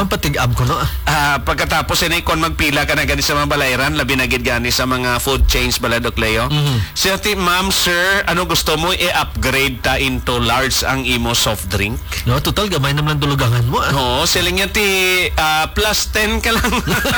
Ang patig-ab ko, no? Pagkatapos kon magpila ka na gani sa mga balayran, labi na gid gani sa mga food chains bala Dok Leo. Siya ti, ma'am, sir, ano gusto mo i-upgrade ta into large ang imo soft drink? No, total gamay naman dulugangan mo. Oo, siling niya ti plus 10 ka lang.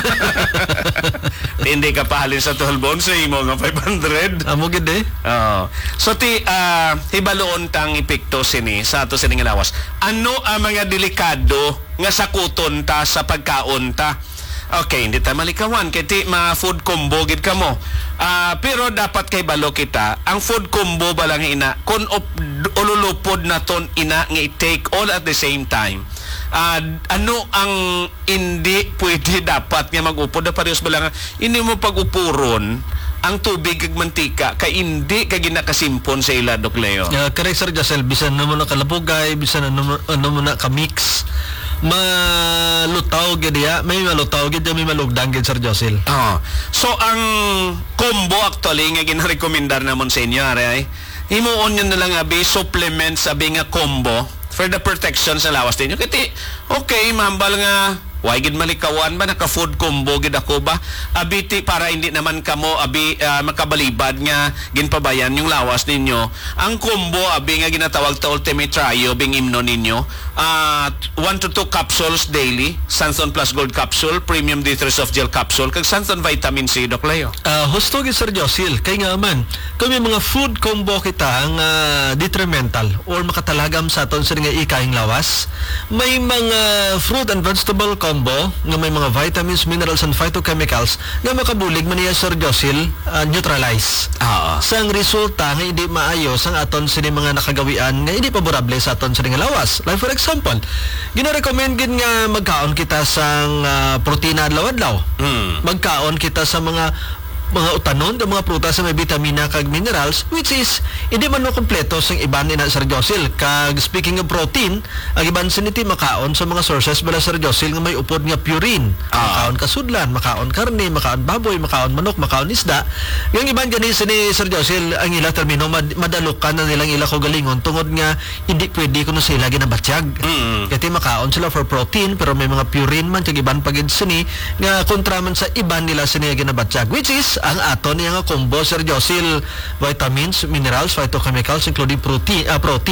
Hindi ka pahalin sa tuhulbon sa imo nga 500. Amo gid eh. Oo. So ti hibaloon tang epekto sini sa ato sining lawas. Ano ang mga delikado nga sakuton ta sa pagkaon ta? Okay, hindi ta malikawan kay ti ma-food combo gid kamo. Pero dapat kay balo kita, ang food combo balang ina kun ululupod na ton ina nga i-take all at the same time. Ano ang hindi pwede dapat nga mag-upod na parehas balang hindi mo pag-upuron ang tubig kag mantika kay hindi ka ginakasimpon sa ila Dok Leo. Correct Sir Josel, bisan na mo na kalabugay, bisan na mo na ka-mix, malutaw gid ya, may malutaw gid, may malugdang gid Sir Josel. So ang combo actually nga ginarekomendar namon sa inyo ay himuon nyo na lang abi supplement sabi nga combo for the protection sa lawas ninyo. Kati okay mambal nga why gid malikawan ba naka food combo gid ako ba abiti para hindi naman kamo abi makabalibad nga ginpabayan yung lawas ninyo. Ang combo abi nga ginatawag ta ultimate trio bing imno ninyo 1 to 2 capsules daily, Santon Plus Gold capsule, Premium D3 Soft Gel capsule kag Santon Vitamin C Dok Leo. Husto gid Sir Josil kay nga man kung may mga food combo kita ang detrimental or makatalagam sa aton sa nga ikaing lawas, may mga fruit and vegetable combo nga may mga vitamins, minerals and phytochemicals nga makabulig man niya Sir Josil neutralize. Sang resulta nga hindi maayos ang aton sa mga nakagawian nga hindi paborable sa aton sa nga lawas. Like for example, gina-recommend gid nga magkaon kita sang protina adlaw-adlaw. Magkaon kita sa mga utanon, mga prutas sa may vitamina kag minerals, which is hindi man mo kompleto sang iban ina Sir Josil. Kag speaking of protein, ang iban siniti makaon sa mga sources bala Sir Josil nga may upod nga purine. Makaon kasudlan, makaon karne, makaon baboy, makaon manok, makaon isda. Yung iban gani sini Sir Josil ang ila termino madalukan na nilang ila ko galingon tungod nga hindi pwede kuno sila ginabatyag. Kati makaon sila for protein pero may mga purine man kag iban pagid sini nga kontra man sa iban nila sini ginabatyag, which is ang aton nga combo Sir Josil, vitamins, minerals, phytochemicals including protein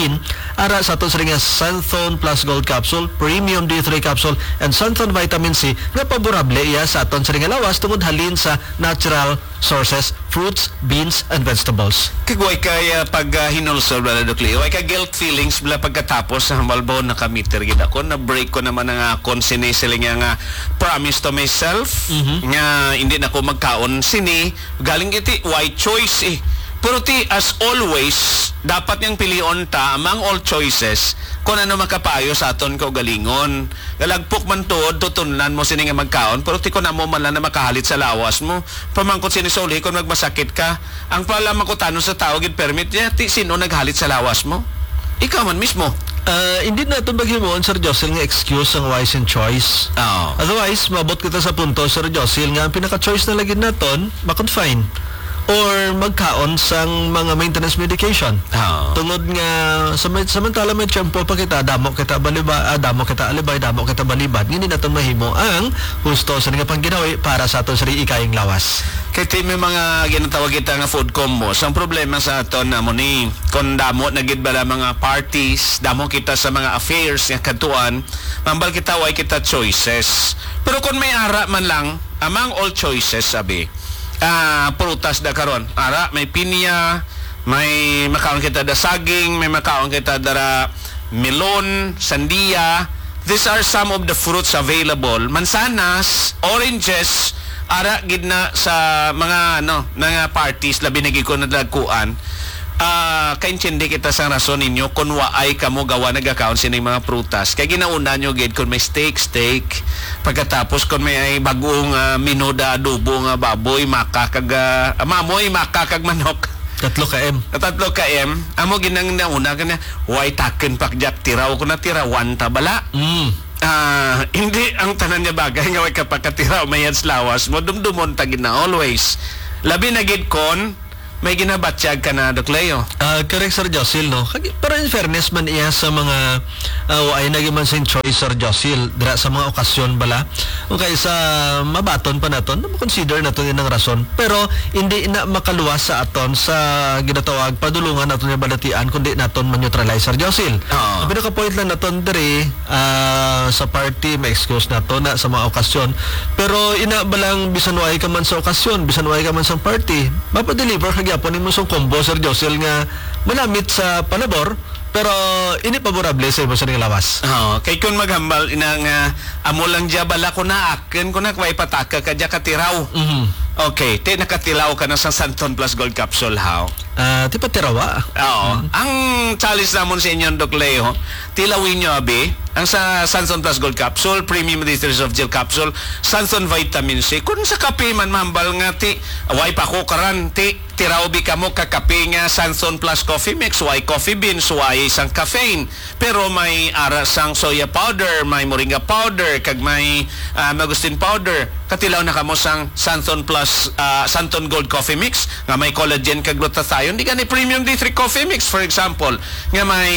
ara sa aton sa nga Santon Plus Gold capsule, Premium D3 capsule and Santon Vitamin C nga paborable iya sa aton sa nga lawas tungod halin sa natural sources, fruits, beans and vegetables. Kagway kay pag hinulsol bala Dok Leo, ay ka guilt feelings bala pagkatapos sa malbaw nakamiter gid ako na break ko naman ang akon sini sila nga promise to myself nga hindi na ko magkaon sini galing iti why choice pero ti as always dapat niyang pilion ta among all choices kung ano makapayo sa aton ko galingon galagpok man tuod tutunan mo sini nga magkaon pero ti ko na mo man lang na makahalit sa lawas mo pamangkot sini soli kung magmasakit ka ang pala makutano sa tao gid permit niya ti sino naghalit sa lawas mo ikaw man mismo. Hindi na ito baghimoon Sir Josil nga excuse ang wise and choice. Otherwise mabot kita sa punto Sir Josil nga ang pinaka-choice na lagid naton ma-confine or magkaon sang mga maintenance medication. Tungod nga samantala may tiyempo pa kita damo kita alibay, damo kita balibad, hindi naton mahimo ang husto sa nga pangginawi para sa aton sa ikaing lawas. Kaya may mga ginatawag kita nga food combo. So, ang problema sa aton na mo ni kung damo nagid bala mga parties, damo kita sa mga affairs nga katuan, mambal kita way kita choices. Pero kung may ara man lang among all choices sabi prutas da karon ara may pinya, may makaon kita da saging, may makaon kita da melon, sandia. These are some of the fruits available. Mansanas, oranges, ara gid na sa mga mga parties labi nagi ko nadagkuan. Kaintindi kita sa rason ninyo kung waay kamo gawa nagakaon sining mga prutas kay ginauna nyo gid kung may steak pagkatapos kung may bagong minuda adobo nga baboy mamoy maka kag manok 3 km amo ginang nauna kana why taken pakjak tiraw ko na tirawan ta bala hindi ang tanan niya bagay nga way kapakatiraw mayad lawas mo dumdumon ta gid na always labi na gid kon may ginabatyag ka na, Dok Leo. Correct, Sir Josil, no? Pero in fairness man iya sa mga ay nagiman sing choice, Sir Josil, dira sa mga okasyon bala. O kaya sa mabaton pa naton, na consider naton yun ang rason. Pero hindi na makaluwas sa aton sa ginatawag padulungan naton yung balatian, kundi naton man-neutralize, Sir Josil. Oo. Pero ka-point lang naton diri sa party, may excuse naton na sa mga okasyon. Pero ina balang bisan way ka man sa okasyon, bisan way ka man sa party, mapadeliver kagyapon nimo sa combo, Sir Josil, nga malamit sa palabor pero ini paborable sa imo sa ning lawas. Kay kun maghambal inang amo lang diya bala ko na akin ko na way pataka kadya katiraw. Okay, te nakatilaw ka na sa Santon Plus Gold Capsule how? Di pa tirawa. Oo. Ang challenge namon sa inyo, Dok Leo, tilawin nyo, abi, ang sa Sanson Plus Gold Capsule, Premium Distillers of Gel Capsule, Sanson Vitamin C. Kung sa kape man, mambal nga, way pa ko karan, tirawbi ka mo kakape nga Sanson Plus Coffee Mix, way coffee beans, way isang caffeine. Pero may ara sang soya powder, may moringa powder, kag may magustin powder. Katilaw na kamo sang Santon Plus Santon Gold Coffee Mix nga may collagen kag glutathione. Di gani Premium D3 Coffee Mix, for example, nga may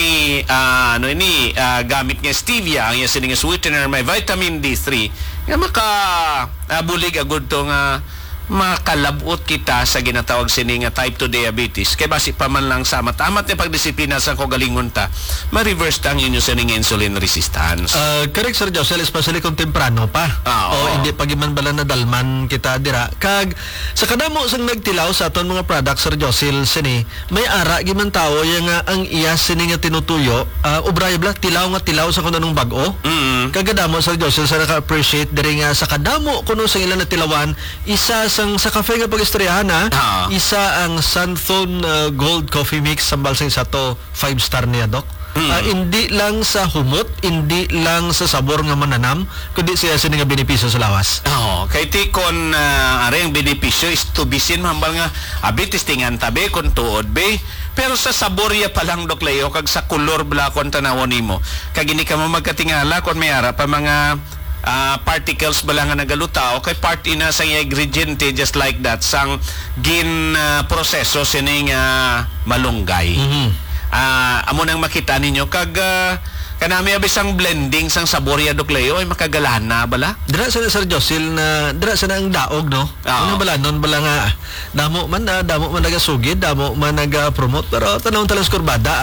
gamit nga stevia, ang sining sweetener, may vitamin D3 nga bulig agud to nga makalabot kita sa ginatawag sining type 2 diabetes. Kay basi pa man lang sa matamat na pagdisiplina sa kogalingon ta, ma-reverse ta ang inyo sining insulin resistance. Correct, Sir Josel, especially kung temprano pa. O hindi pagiman bala na dalman kita dira. Kag sa kadamo sang nagtilaw sa aton mga products, Sir Josel, sini may ara giman tawo yang ang iya sini nga tinutuyo, ubray bla tilaw sa kuno nung bag-o. Kagadamo, Sir Josel, sa naka-appreciate diri nga sa kadamo kuno sa ilan na tilawan, isa sa cafe nga pag-istoryahan isa ang Santon Gold Coffee Mix sambal sa isa to 5-star niya, Dok. Hindi lang sa humot, hindi lang sa sabor nga mananam, kundi siya sini nga benepisyo sa lawas. Kay ti kon are ang benepisyo is tubisin mambal nga abi testingan tabi kon tuod be. Pero sa sabor ya pa lang, Dok Leo, kag sa kulor bla kon tanawon nimo. Kag ini ka mo magkatingala kon may ara pa mga particles bala nga nagalutaw kay part ina sa ingredient just like that sang proseso sining malunggay. Amo nang makita ninyo kag kanami abisang blending sang sabor ya, Dok Leo, ay makagalana bala. Dira sa Sir Josil na dira sa ang daog, no? Ano bala non bala nga damo man nagasugid, damo man naga-promote, pero tanawon talang kurbada.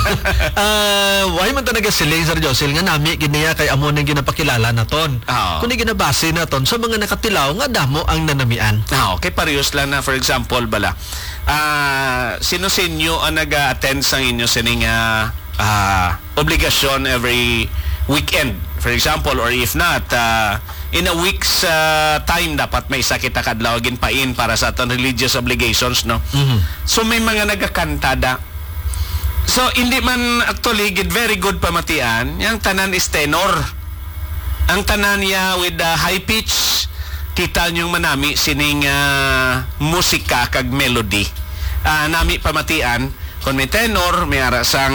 Why man ta nagasiling, Sir Josil, nga nami kiniya kay amo ning ginapakilala naton. Kundi ginabase naton sa mga nakatilaw nga damo ang nanamian. Kay parehas lang na, for example bala. Sino sinyo ang nag-attend sa inyo sining obligasyon every weekend, for example, or if not in a week's time dapat may isa kita kadlaw ginpain para sa aton religious obligations, no? So may mga nagakantada. So hindi man actually very good pamatian, yang tanan is tenor. Ang tanan niya with high pitch, kita niyong manami sining musika kag melody. Nami pamatian kung may tenor, may arasang,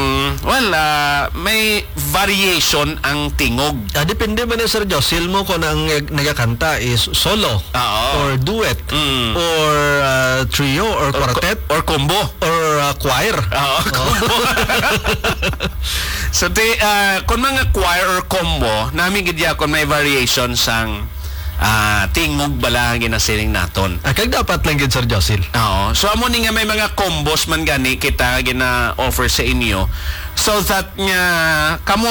may variation ang tingog. Depende man na, Sir Josil, mo kung ang nagakanta is solo, or duet, or trio, or quartet, or combo, or choir. Combo. So, kung mga choir or combo, namin gidya kung may variation sang tingog bala ginasiling naton. Kag dapat lang gid, Sir Josil. So amo ni nga may mga combos man gani kita gina-offer sa inyo so that nga kamo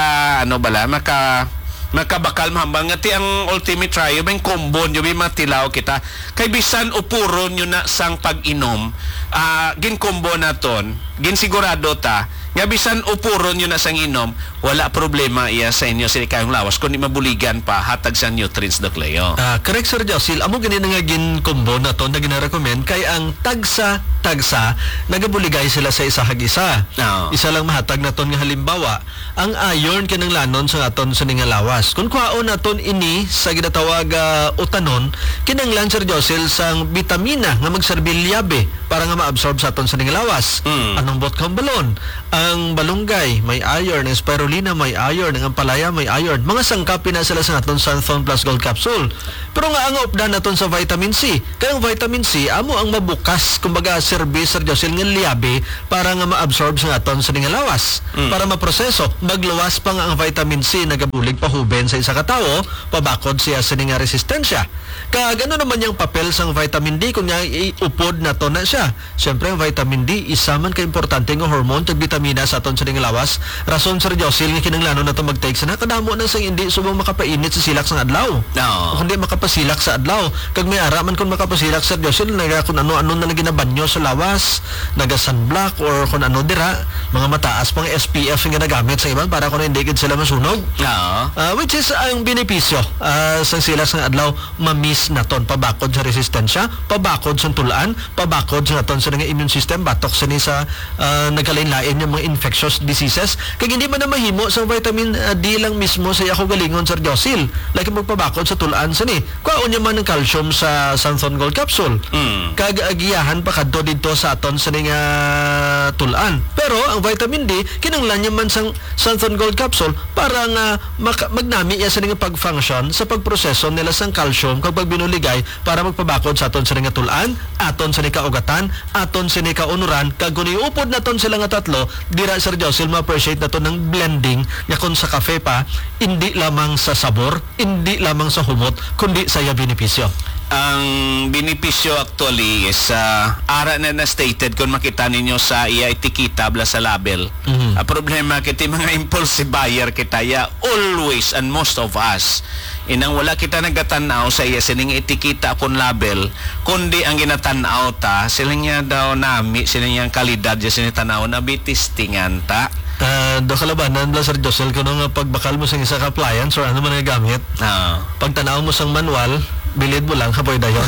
makabakal mahambal nga ti ang ultimate trio may combo nyo may matilaw kita kay bisan upuro nyo na sang pag-inom gin combo naton gin sigurado ta nga bisan upuron nyo na sang inom, wala problema iya sa inyo sa ikayong lawas kundi mabuligan pa hatag sa nutrients, Dok Leo. Correct, Sir Josil. Amo gani nga gin-combo na to na gina-recommend kay ang tagsa nagabuligay sila sa isa hag isa. Isa lang mahatag naton nga halimbawa, ang iron kinang lanon sa aton sa nga lawas. Kung kuhaon naton ini sa ginatawag utanon, kinanglan, Sir Josil, sang vitamina nga magserbilyabe para nga ma-absorb sa aton sa nga lawas. Anong bot kang balon? ang balunggay may iron, ang spirulina may iron, ang ampalaya may iron. Mga sangkapin na sila sa aton Santhon Plus Gold Capsule. Pero nga ang opdan naton sa vitamin C. Kaya ang vitamin C amo ang mabukas kumbaga service Sir Josil nga liabe para nga ma-absorb sa aton sa nga lawas. Para maproseso, magluwas pa nga ang vitamin C nagabulig pahuben sa isa ka tawo, pabakod siya sa nga resistensya. Kagano naman yung papel sa vitamin D kung nga iupod na to na siya. Siyempre ang vitamin D isa man ka importante nga hormone tag vitamina sa aton sa nga lawas. Rason Sir Josil nga kinahanglan na to mag-take sa kadamo na sang hindi subong makapainit sa silak sa adlaw. No. Kundi makapasilak sa adlaw. Kag may ara man kun makapasilak Sir Josil naga kun ano na ginabanyo sa lawas, naga sunblock or kun ano dira, mga mataas pang SPF nga nagamit sa iban para kun hindi gid sila masunog. No. Which is ang benepisyo sa silak sa adlaw mamis naton pabakod sa resistensya, pabakod sa tulaan, pabakod sa naton sa nga immune system batok sa ni sa nagkalain-lain yung mga infectious diseases. Kag hindi man na mahimo sa vitamin D lang mismo sa ako galingon Sir Josil. Like magpabakod sa tulaan sa ni. Kuhaon niya man ng calcium sa Santhon Gold Capsule. Kag agiyahan pa kadto dito sa aton sa nga tulaan. Pero ang vitamin D kinahanglan niya man sang Santhon Gold Capsule para nga magnami iya sa nga pag-function sa pagproseso nila sang calcium kapag binuligay para magpabakod sa aton sa nga tulaan, aton sa ni kaugatan, aton sa ni kaunuran. Kag kung iupod naton sila nga tatlo, dira Sir Josil ma-appreciate naton ng blending nga kung sa kafe pa, hindi lamang sa sabor, hindi lamang sa humot, kundi sa iya benepisyo. Ang benepisyo actually is ara na stated kung makita ninyo sa iya etiketa bla sa label. Ang problema kiti mga impulsive buyer kita ya always and most of us inang wala kita nagatanaw sa iya sining etiketa kun label kundi ang ginatanaw ta sila niya daw nami sila niyang kalidad ya sinitanaw na bitistingan ta. Do kalabanan bla Sir Josil kuno nga pagbakal mo sa isa ka appliance or ano man nga gamit. Pag tanaw mo sang manual, bilid mo lang kapoy dayon.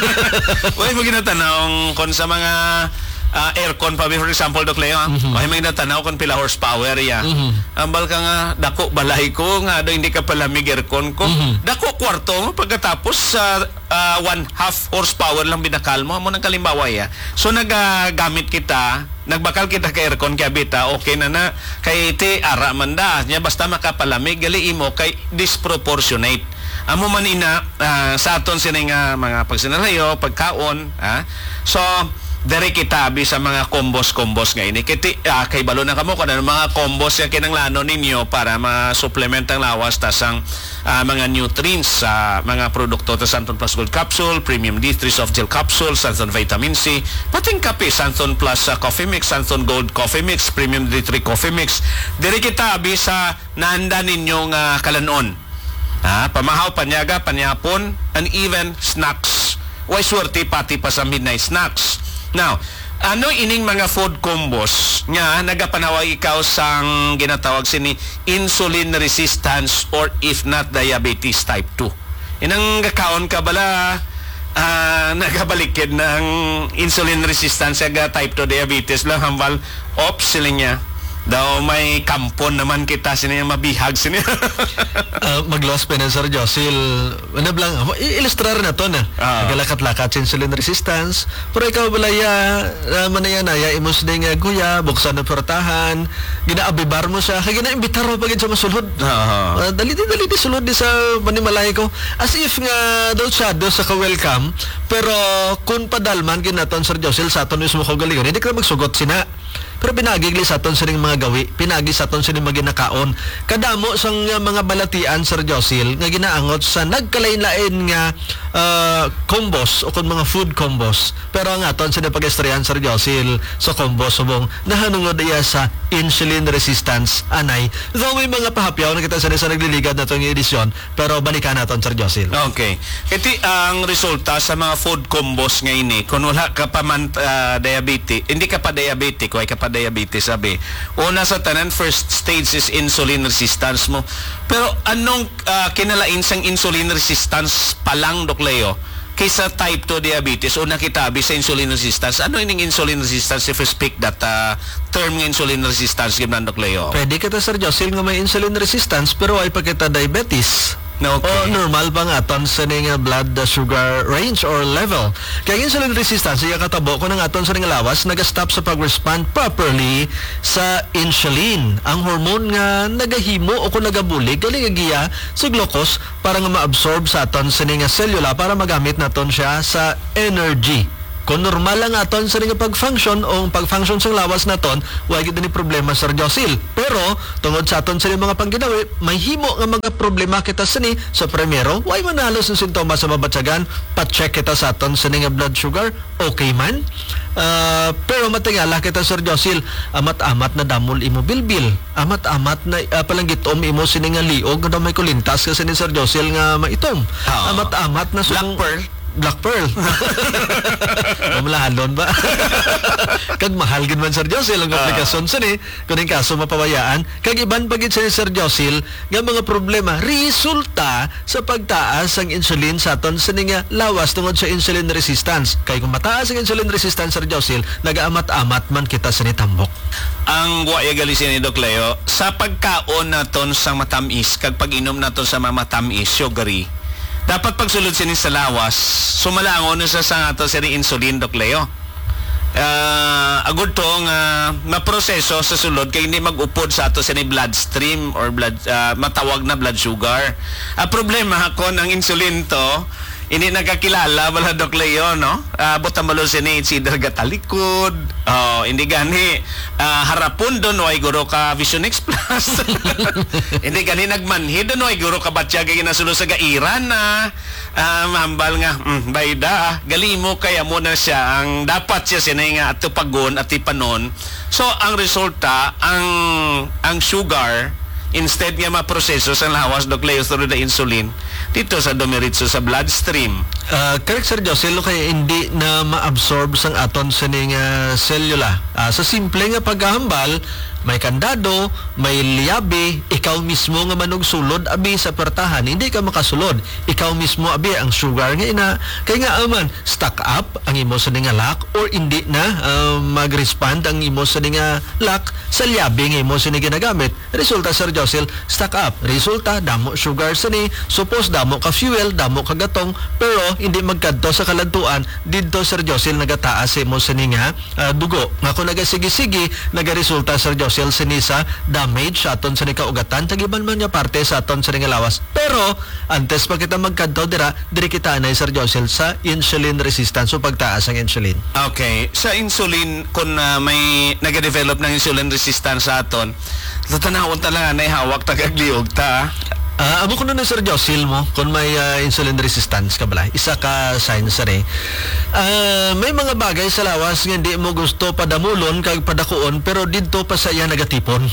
Well, mo ginatanaw kon sa mga aircon pa for example Doc Leo. May ginatanaw kon pila horsepower ya. Ambal ka nga dako balay ko nga do hindi ka palamig aircon ko. Dako kwarto mo pagkatapos sa 1/2 horsepower lang binakal mo nang kalimbawa ya. So nagagamit kita nagbakal kita kay aircon kay bita okay na kay iti ara man da nya basta makapalamig gali imo kay disproportionate amo man ina sa aton sini nga mga pagsinalayo pagkaon so dere kita abi sa mga combos nga ini kiti kay balo na kamo kun ano mga combos nga kinanglano ninyo para ma-supplement ang lawas tasang mga nutrients sa mga produkto ta Santhon Plus Gold Capsule, Premium D3 Soft Gel Capsule, Santhon Vitamin C, pating kape Santhon Plus Coffee Mix, Santhon Gold Coffee Mix, Premium D3 Coffee Mix. Diri kita abi sa naanda ninyong kalanon. Pamahaw, panyaga, panyapon, and even snacks. Why swerte pati pa sa midnight snacks. Now, ano ining mga food combos nga nagapanawag ikaw sang ginatawag sini insulin resistance or if not diabetes type 2? Inang gakaon ka bala nagabalikid ng insulin resistance nga type 2 diabetes lang hambal sila niya daw may kampon naman kita siniya mabihag siniya. Magloss pa na Sir Josil. Ano lang, ilustrar na to na. Nagalakat-lakat sa insulin resistance. Pero ikaw balaya, manaya na, imos din nga guya, buksan na portahan, ginaabibar mo siya, kaya ginaimbitar mo pagin sa masulod. Dali sulod di sa manimalay ko. As if nga daw siya, daw sa ka-welcome, pero kung padalman, ginaton Sir Josil, sa aton mismo ko galingon, hindi ka magsugot sina. Pero pinagigli sa aton sining mga gawi, pinagi sa aton sining mga ginakaon. Kadamo sang mga balatian Sir Josil nga ginaangot sa nagkalain-lain nga combos o kung mga food combos. Pero ang aton sila pag-istoryahan Sir Josil sa combos subong nahanungod iya sa insulin resistance anay. Though may mga pahapyaw na kita sa nagliligad na itong edisyon, pero balikan naton Sir Josil. Okay. Iti ang resulta sa mga food combos nga ini, kung wala ka pa man diabetes, hindi ka pa diabetic, o ay ka pa diabetes sabi. Una sa tanan, first stage is insulin resistance mo. Pero anong kinalain sang insulin resistance pa lang, Dok Leo, kaysa type 2 diabetes o nakitabi sa insulin resistance? Ano yung insulin resistance if we speak that term ng insulin resistance, Gimnan, Dok Leo? Pwede kita Sir Josil nga may insulin resistance pero ay pa kita diabetes. Okay. O normal pa nga aton sa ning blood sugar range or level. Kaya insulin resistance iya katabo ko ng aton sa ning lawas naga-stop sa pag-respond properly sa insulin. Ang hormone nga nagahimo o kung nagabulig gali nga giya sa glucose para nga ma-absorb sa aton sa ning selula para magamit naton siya sa energy. Kung normal lang aton sa ring pag-function o pag-function sa lawas naton, wala gid ni problema Sir Josil. Pero tungod sa aton sa mga pangginawi, may himo nga mga problema kita sini sa primero, why manalo sa sintomas sa mabatsagan, pa-check kita sa aton sa ning blood sugar, okay man. Pero matingala kita Sir Josil, amat-amat na damol imo bilbil, amat-amat na palanggitom imo sini nga liog nga may kulintas kasi ni Sir Josil nga maitom. Amat-amat na Black Pearl. Mamalahalon ba? Kag mahal gid man Sir Josil ang aplikasyon sa ni kuning kaso mapawayaan kag iban pagit sa Sir Josil nga mga problema resulta sa pagtaas ang insulin sa aton sa nga lawas tungod sa insulin resistance. Kay kung mataas ang insulin resistance Sir Josil, nagaamat-amat man kita sa nitambok. Ang guaya galisin ni Doc Leo, sa pagkaon naton sa matamis kag pag-inom naton sa mga matamis sugary, dapat pagsulod sini sa lawas, sumalangon na sa ato sa insulin, Doc Leo. Agud to nga maproseso sa sulod kay hindi mag-upod sa ato sa bloodstream or matawag na blood sugar. Ang problema kon ang insulin to, hindi nakakilala wala Doc Leo, no? Butang malo sini either gatalikod, hindi gani harapon doon ay guro ka Vision X Plus. Hindi gani nagmanhid doon ay guro ka batya kay nasulo sa gairan na mambal nga bayda galimo kaya mo na siya ang dapat siya sinay nga ato pagon at ipanon. So ang resulta ang sugar instead nga maproseso sa lawas Doc Leo through the insulin dito sa dumiritso sa bloodstream. Correct Sir Josil, kaya hindi na ma-absorb sang aton sa ning selula. Sa simple nga paghahambal, may kandado, may liyabi, ikaw mismo nga manog sulod abi sa pertahan, hindi ka makasulod. Ikaw mismo abi ang sugar nga ina. Kaya nga aman, stock up ang imo sa ning lock or hindi na mag-respond ang imo sa ning lock sa liyabi nga imo sa ning ginagamit. Resulta Sir Josil, stock up. Resulta damo sugar sa ni, suppose damo ka fuel, damo ka gatong, pero hindi magkadto sa kaladtuan didto Sir Josil nagataas sa imo sa ning dugo. Nga kung nagasigi-sigi, nagaresulta Sir Josil sinisa damage sa aton sa nikaugatan tagiban man niya parte sa aton sa lawas. Pero antes pa kita magkadto diri kita anay Sir Josil sa insulin resistance o pagtaas ang insulin. Okay, sa insulin kung may nag-develop ng insulin resistance sa aton, tatanawon talaga na hawak tagagliog ta. Amo ko na Sir Josil mo kung may insulin resistance ka bala. Isa ka sign sa re. May mga bagay sa lawas nga hindi mo gusto padamulon kag padakuon pero didto pa sa iya nagatipon.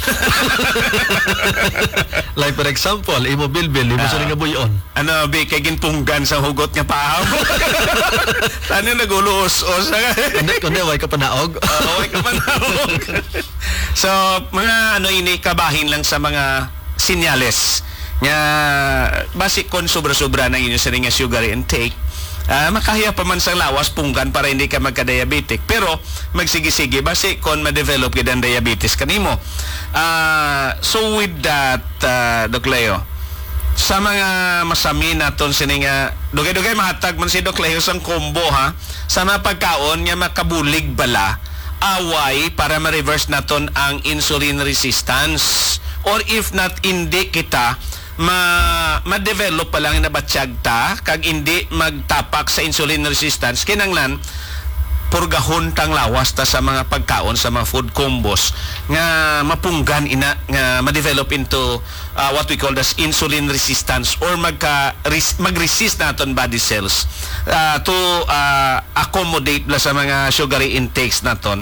Like for example, imo bilbil, imo sa nga buyon. Ano bi kay ginpunggan sa hugot nga paaw. Tani naguluos-os na. Kundi way ka panaog. Way ka panaog. So, mga ini kabahin lang sa mga sinyales nga basic kon sobra-sobra ng inyo sa nga sugar intake, makahiya pa man sa lawas punggan para hindi ka magka-diabetic, pero magsigi-sige basic kon ma-develop gid ang diabetes kanimo. So with that, Doc Leo, sa mga masami naton sini nga dugay-dugay mahatag man si Doc Leo sang combo ha sa mga pagkaon nga makabulig bala away para ma-reverse naton ang insulin resistance, or if not hindi kita ma-develop pa lang na batsyag ta kag hindi magtapak sa insulin resistance kinanglan purgahon tang lawas ta sa mga pagkaon sa mga food combos nga mapunggan ina nga ma-develop into what we call as insulin resistance or mag-resist naton body cells to accommodate la sa mga sugary intakes naton.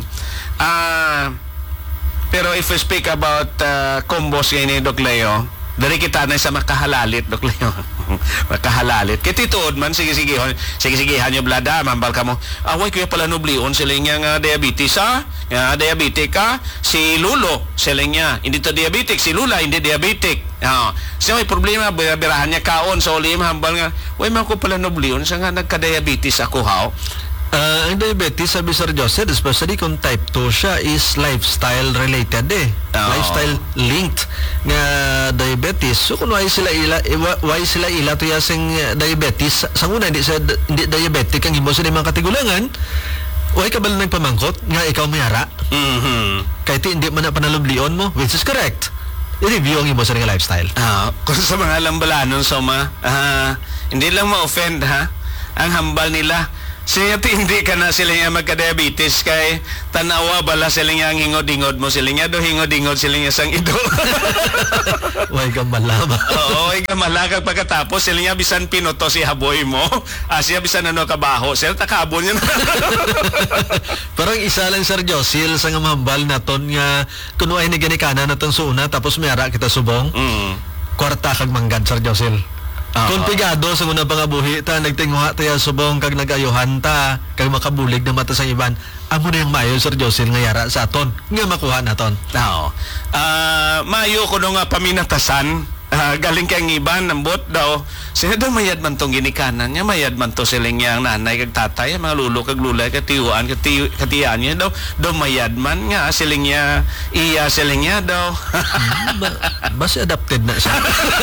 Pero if we speak about combos ngayon ni Doc Leo, dari kita na sa makahalalit, Doc Leo. Makahalalit. Kaya tituod man, sige hanyo blada, mambal ka mo. Away kuya pala nublion, sila nga diabetes ha? Diabetic ka? Si Lulo, sila niya. Hindi to diabetic, si Lula, hindi diabetic. Siya may problema, birahan niya kaon sa ulim, hambal nga, way man ko pala nublion, siya nga nagka-diabetes ako haw. Ang diabetes, sabi Sir Joseph, especially kung type 2 siya, is lifestyle related Oo. Lifestyle linked nga diabetes. So kung why sila ila to yasing diabetes, sa una hindi diabetic ang imo sa mga katigulangan, why ka ba lang pamangkot nga ikaw mayara? Kahit hindi man na panalublion mo, which is correct. I-review ang imo sa nga lifestyle. Kung sa mga lambalanon, hindi lang ma-offend ha, ang hambal nila. Siya hindi ka na sila nga magka-diabetes kay tanawa bala sila nga ang hingod-hingod mo sila nga do hingod-hingod sila nga sang ido. Way ka malama. Oo, way ka malakag pagkatapos sila nga bisan pinuto si haboy mo. Siya bisan ano kabaho. Sila takabon yun. Parang isa lang Sir Josil sa nga mahambal naton nga kuno ay ni ganikanan natong suuna tapos mayara kita subong. Kwarta kag manggad Sir Josil. Kung pigado sa muna pangabuhi ta, nagtinguha tayo subong kag nagayuhan ta, kag makabulig na mata sa iban, amo na yung mayo Sir Josil nga yara sa aton, nga makuha naton. Oo. Mayo ko nga paminatasan, galing kay iban, nambot daw, sila daw mayad man tong ginikanan niya, mayad man to siling niya ang nanay kag tatay, mga lulo kag lulay, katiyuan, katiyaan niya daw mayad man nga, siling niya, iya siling niya daw. Basta adapted na siya.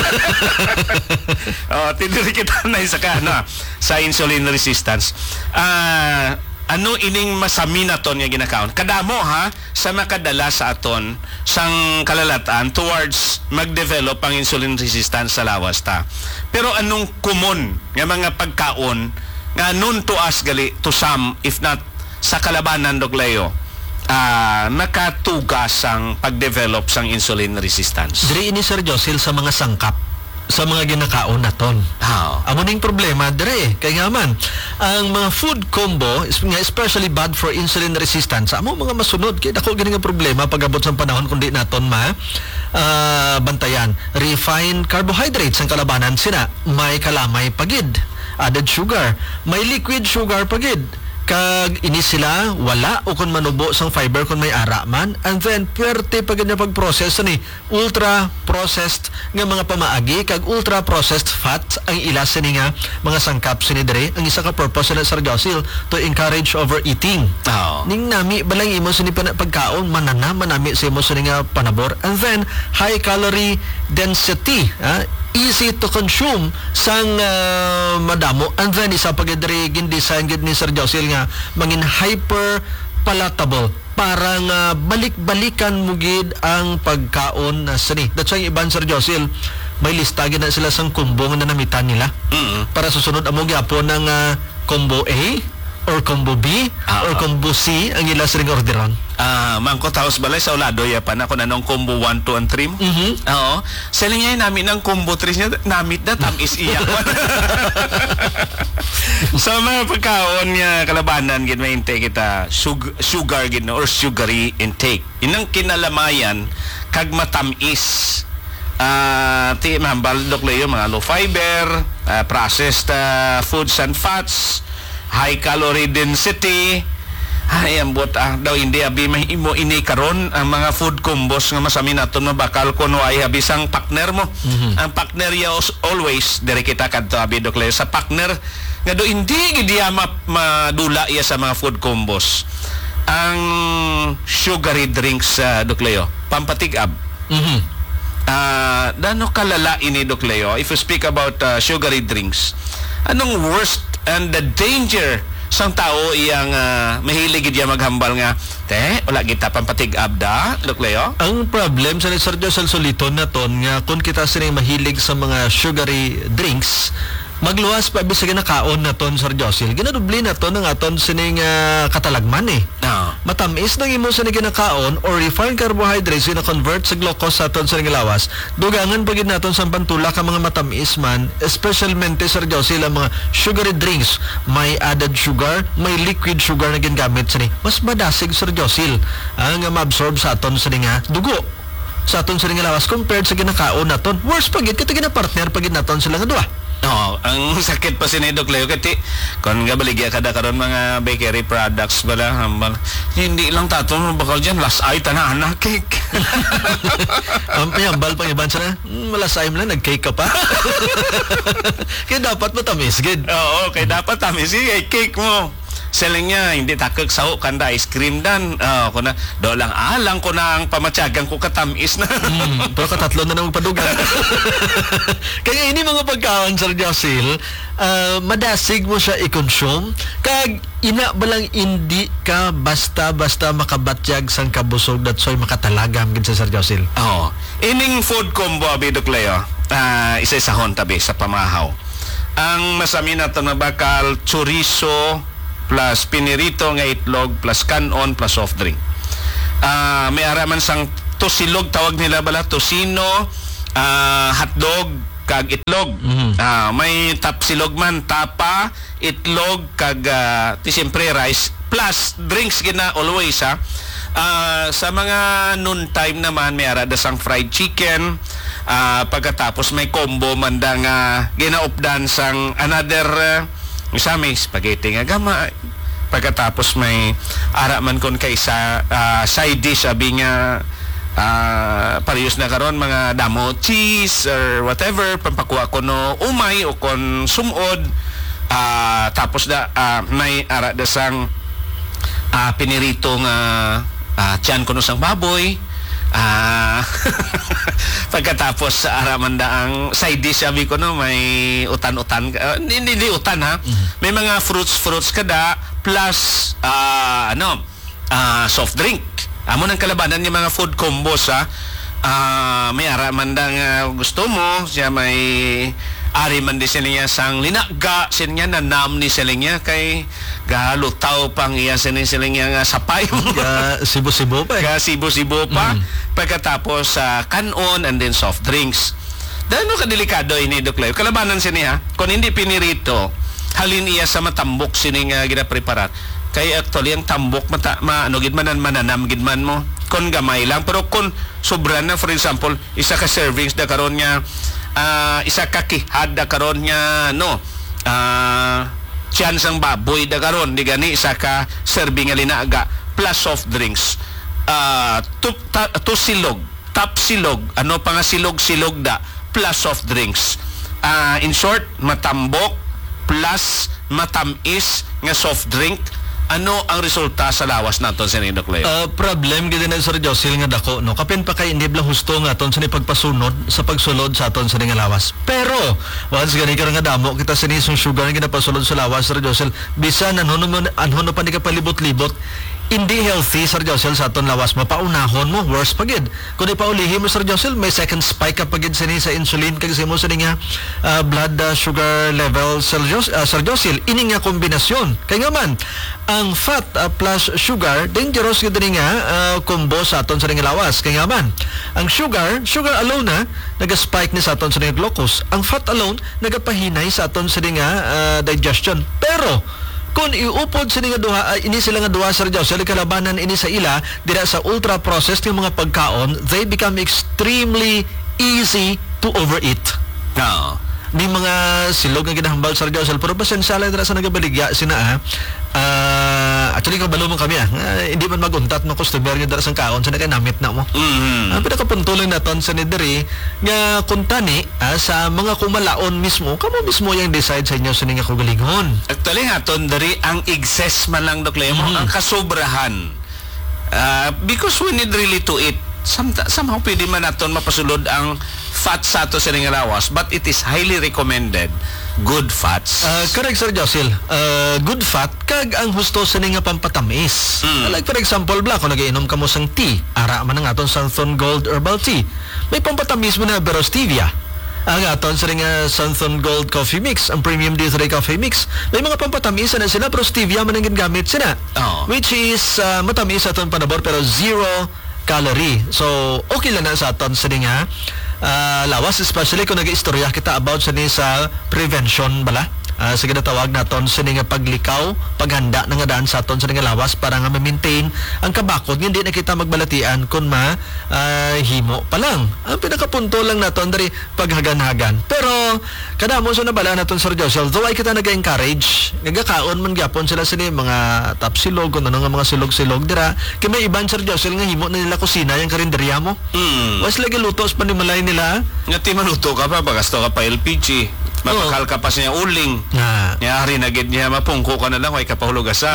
Tiniri kita na isa ka, sa insulin resistance. Ano ining masami na ton nga ginakaon? Kadamo ha, sa makadala sa aton sang kalalatan towards mag-develop ang insulin resistance sa lawas ta. Pero anong common nga mga pagkaon nga known to us gali, to some, if not sa kalabanan, Dok Leo, nakatugas ang pag-develop sang insulin resistance? Diri ini Sir Josil sa mga sangkap, sa mga ginakaon naton. Amo ning problema dire kay nga man ang mga food combo nga especially bad for insulin resistance amo mga masunod kay dako gini nga problema pag-abot sa panahon kundi naton bantayan. Refined carbohydrates ang kalabanan sina, may kalamay pagid, added sugar, may liquid sugar pagid, kag ini sila wala o kun manubo sang fiber kun may ara man, and then puwerte pagid na pag-process ni ultra processed nga mga pamaagi kag ultra processed fat ang ila sini nga mga sangkap sini dire. Ang isa ka purpose na Sir Josil to encourage overeating. Ning nami balang imo sini pagkaon manami sa imo sini nga panabor, and then high calorie density, easy to consume sang madamo, and then isa pagidri gindesign gid ni Sir Josil nga mangin hyper palatable para nga balik-balikan mo gid ang pagkaon na sini. That's why iban Sir Josil may lista gid na sila sang combo nga namitan nila. Para susunod amo gyapon ng combo A or combo B or combo C ang ila sing orderon. Mangko taos balay sa ulado ya pa na kung anong combo 1, 2, and 3 mo. Oo. Selling niya namin ng combo 3 niya, namit na tamis iyak. Sa mga pagkaon niya kalabanan gid may intake kita sugar gid or sugary intake. Inang kinalamayan kag matamis. Ti mahambal Dok Leo mga low fiber, processed foods and fats, high calorie density. Ambot daw hindi abi mahimo ini karon ang mga food combos nga masami naton mabakal kuno ay habisang partner mo. Ang partner ya always dire kita kadto abi Dok Leo sa partner nga do hindi gid ya madula ya sa mga food combos. Ang sugary drinks Dok Leo, pampatig-ab. Dano kalala ini Dok Leo if you speak about sugary drinks? Anong worst and the danger sang tao iyang mahilig gid maghambal nga wala kita pampatig-ab da Dok Leo? Ang problem sa Sir Josel Soliton naton nga kung kita sila mahilig sa mga sugary drinks, magluwas pa bisag nakaon naton Sir Josil, ginadubli naton ang aton sining katalagman matamis nang imo sa ginakaon or refined carbohydrates na convert sa glucose sa aton sa lawas, dugangan pagid naton sa pantula ka mga matamis man, especialmente Sir Josil ang mga sugary drinks may added sugar, may liquid sugar na ginagamit sa mas madasig Sir Josil ang maabsorb sa aton sa dugo sa aton sa lawas compared sa ginakaon naton. Worse pagid kita gina-partner pagid naton sila nga duha. Ang sakit pa sinay Dok Leo kati kon nga baligya kada karon mga bakery products bala hambal hindi lang tato bakal diyan last ay tanan cake. Hambal pang iban sana last time lang nag-cake ka pa. Kaya dapat matamis gid. Oo, kay dapat tamis cake mo. selling niya hindi takag saho kanda ice cream dan ko na do lang alang ko na ang pamatyagan ko katamis na. Pero katatlo na namang padugan. Kaya ini mga pagkaon, Sir Josil, madasig mo siya i-consume, kag ina balang hindi ka basta-basta makabatyag sang kabusog datsoy makatalagam gid sa Sir Josil. Ining food combo abi Dukleo, isa-isahon tabi sa pamahaw. Ang masami na ito na bakal chorizo plus pinirito nga itlog plus kanon plus soft drink. May araman sang tosilog tawag nila bala, tosino, hotdog kag itlog. May tapsilog man, tapa, itlog kag siyempre rice plus drinks gina always sa mga noon time naman may arada sang fried chicken. Pagkatapos may combo mandang ginaupdan sang another isa may spaghetti nga gama. Pagkatapos may araman kon kay sa side dish abi nga parehas na karon mga damo cheese or whatever pampakuha ko no umay o kon sumod. Tapos may arada sang pinirito nga tiyan ko no sang baboy. Pagkatapos araman ang side dish sabi ko no may utan-utan hindi utan may mga fruits kada plus soft drink amo nang kalabanan yung mga food combos may araman gusto mo siya may ari man di sila sang linaga sila nanam ni sila kay galutaw pang iya sila nga sapay sibo-sibo pa sibo-sibo pa pagkatapos kanon and then soft drinks dahil kadelikado ini Dukleo kalabanan sila kung hindi pinirito halin iya sa matambok sila nga ginapreparar kay actually ang tambok gid man mananam gid man mo kung gamay lang pero kung sobra na for example isa ka servings da karon nga isa ka kihad da karon nga tiyan sang baboy da karon di gani isa ka serving nga linaga plus soft drinks silog tap silog ano pa nga silog da plus soft drinks in short matambok plus matamis nga soft drink ano ang resulta sa lawas naton sa Dukleo? Problem gid na Sir Josil nga dako no. Kapin pa kay hindi blang husto nga aton sa pagpasunod sa pagsulod sa aton sa nga lawas. Pero once gani ka nga damo kita sa nisong sugar nga ginapasulod sa lawas Sir Josil, bisan anhono pa ni ka palibot-libot hindi healthy Sir Josil sa aton lawas mapaunahon mo worse pagid kung ipaulihi mo Sir Josil may second spike ka pagid sa insulin kag sa mo sa nga blood sugar level Sir Josil ini nga kombinasyon kay nga man ang fat plus sugar dangerous gid nga combo sa aton sa nga lawas kay nga man ang sugar alone naga-spike ni sa aton sa nga glucose ang fat alone nagapahinay sa aton sa nga digestion pero kung iupod sila nga duha ini sila nga duha Sir Josil kalabanan ini sa ila dira sa ultra processed yung mga pagkaon they become extremely easy to overeat. Di mga silog nga ginahambal Sir Josil pero pasensya dira sa nagabaligya sina actually kabalo mo kami hindi man maguntat no customer nga dira sang kaon sa nakanamit na mo. Ang pinakapuntulan naton sa nidiri nga kuntani sa mga kumalaon mismo kamo mismo yung decide sa inyo sa nga kagalingon. Actually haton dari ang excess man lang Dukleo ang kasobrahan because we need really to eat somehow pwede man naton mapasulod ang fat sa ato sa nga lawas but it is highly recommended good fats. Correct Sir Josil. Good fat kag ang husto sa nga pampatamis. Like for example kung nagainom ka mo sang tea ara man ang aton Santhon Gold Herbal Tea may pampatamis mo na stevia ang aton sa nga Santhon Gold Coffee Mix ang Premium D3 Coffee Mix may mga pampatamis na sila pero stevia man ang gingamit sila which is matamis aton panabor pero zero calorie. So, okay lang na sa aton sa nga lawas, especially kung nag-istorya kita about sa prevention bala. Sige na tawag naton sa nga paglikaw, paghanda na nga daan sa aton sa nga lawas para nga ma-maintain ang kabakod. Hindi na kita magbalatian kung himo pa lang. Ang pinakapunto lang naton dari paghagan-hagan. Pero kada mo sa nabala naton Sir Josil, though ay kita nag-encourage, nagakaon man gyapon sila sa mga tapsilog kung ano nga mga silog-silog dira. Kaya may iban Sir Josil nga himo na nila kusina yung karinderya mo. Was lagi lutos pa ni malay nila. Nga ti maluto ka pa, bagasto ka pa LPG. Mapakal ka pa siya uling. Yari na gid niya mapungko ka na lang way kapahulog asa.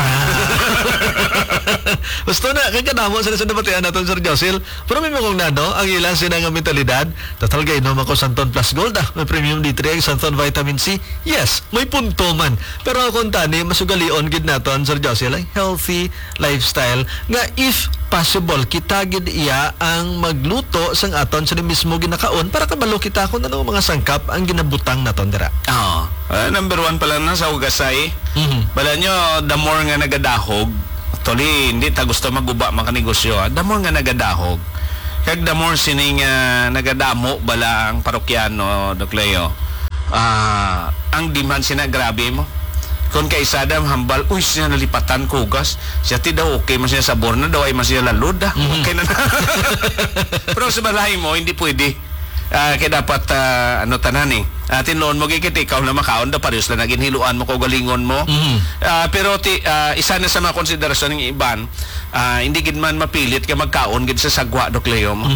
Gusto na kagkadamo sa nabatian naton Sir Josil. Pero may kung nano ang ilan sina nga mentalidad. Total gainom ako Santon Plus Gold may premium D3 ang Santon Vitamin C. Yes, may punto man. Pero kung tani masugalion gid naton Sir Josil ay healthy lifestyle nga if possible kita gid iya ang magluto sang aton sa mismo ginakaon para kabalo kita kung ano mga sangkap ang ginabutang naton dira. Number 1 pala na sa ugasay. Bala nyo, the more nga nagadahog, actually, hindi ta gusto maguba makanegosyo. The more nga nagadahog, kag the more sining nagadamo bala ang parokyano, Doc Leo, ang demand sina grabe mo. Kung kay Sadam hambal, siya nalipatan ko gas. Siya ti daw okay man siya sabor na daw ay man siya lalod Okay na. Pero sa balay mo hindi pwede. Kaya dapat tanan tinuon mo gigit ikaw na makaon daw parehas lang naging hiluan mo ko galingon mo. Pero isa na sa mga konsiderasyon ng iban, hindi gid man mapilit ka magkaon gid sa sagwa Doc Leo mo.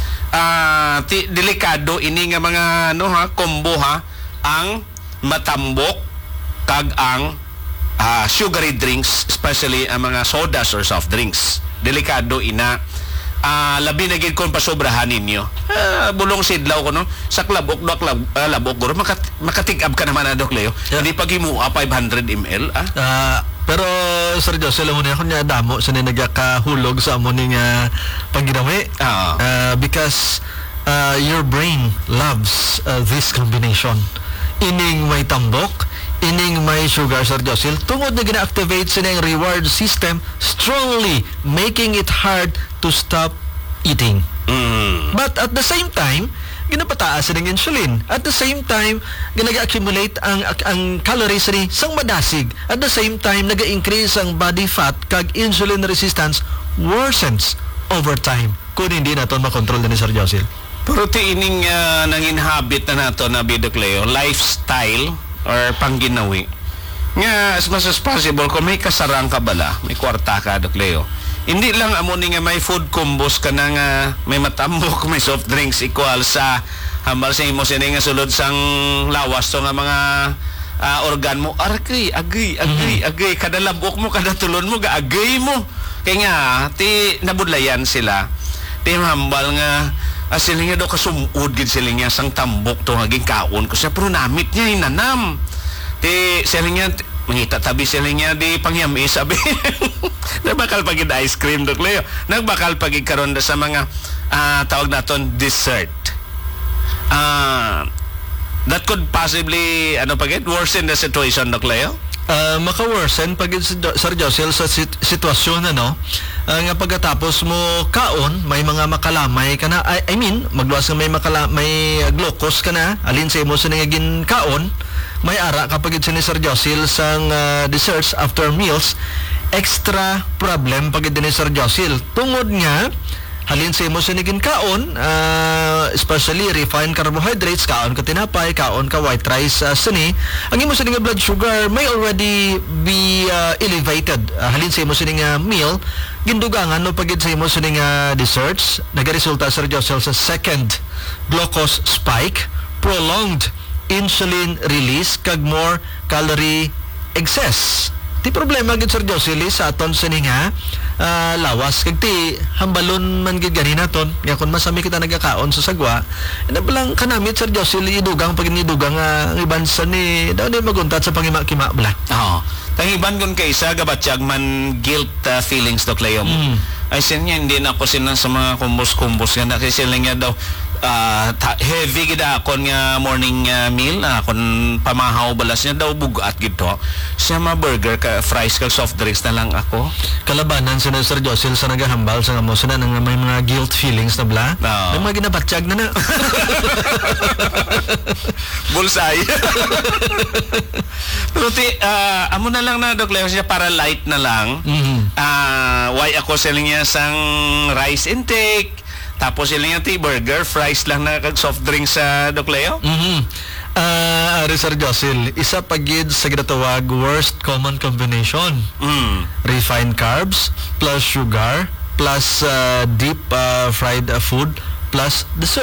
Delikado ini nga mga combo ang matambok kag ang sugary drinks, especially ang mga sodas or soft drinks. Delikado ina. Labi na gid kon pasobrahan ninyo. Bulong sidlaw ko sa labok labok guro makatig-up ka naman Doc Leo. Hindi paghimuha 500 ml pero Sir Jose alam mo niya kung niya damo sa nagakahulog sa amo ning pangginami because your brain loves this combination. Ining may tambok, ining may sugar, Sir Josil, tungod na gina-activate sa ng reward system strongly, making it hard to stop eating. But at the same time, ginapataas ng insulin. At the same time, ginaga-accumulate ang calories ni sang madasig. At the same time, naga-increase ang body fat kag insulin resistance worsens over time kung hindi naton makontrol ni Sir Josil. Pero tiining nanginhabit na nato na Doc Leo, lifestyle or pangginawi. Nga, as much as possible, kung may kasarang ka bala, may kwarta ka, Doc Leo, hindi lang amo ni nga may food combos ka na nga may matambok, may soft drinks equal sa hambal sa imo siya nga sulod sang lawas to nga mga organ mo. Agay. Kada labok mo, kada tulon mo, gaagay mo. Kaya nga, nabudlayan sila. Hambal nga, sila nga daw kasumud gid sila nga sang tambok to haging kaon ko siya pero namit niya inanam sila nga mangita tabi sila nga di pangyami sabi nagbakal pagid ice cream Doc Leo nagbakal pagid karon sa mga tawag naton dessert that could possibly pagid worsen the situation Doc Leo. Maka-worsen pag Sir Josel sa sitwasyon nga pagkatapos mo kaon may mga makalamay ka na I mean magluwas nga may glucose ka na alin sa imo sa nangagin kaon may ara kapag ni Sir Josel sang desserts after meals extra problem pag ni Sir Josel tungod nga halin sa imo sa naging kaon, especially refined carbohydrates, kaon ka tinapay, kaon ka white rice, sini, ang imo sa nga blood sugar may already be elevated. Halin sa imo sa nga meal, gindugangan no pagid sa imo sa nga desserts, nagaresulta Sir Josel sa second glucose spike, prolonged insulin release, kag more calorie excess. Ti problema gid Sir Josely sa aton sa nga lawas kag ti hambalon man gid ganina ton nga kun masami kita nagakaon sa sagwa ina balang kanamit Sir Josely idugang pag inidugang ang iban sa ni daw ni maguntat sa pangima-kima bala. Tangiban kun kay isa gabatyag man guilt feelings Doc Leo. Ay sinya hindi na ako sinan sa mga kumbos-kumbos nga kasi sila nga daw heavy gid akon nga morning meal akon pamahaw balas niya daw bugat gid to siya burger ka fries ka soft drinks na lang ako kalabanan sa Sir Josel sa nagahambal sa amo sa nang may mga guilt feelings na bla may mga ginabatyag na bulsay pero amo na lang na Doc Leo siya para light na lang why ako selling niya sang rice intake tapos sila yung burger, fries lang na kag soft drinks sa Doc Leo? Ari Sir Josel, isa pagid sa ginatawag worst common combination. Refined carbs, plus sugar, plus deep fried food, plus dessert.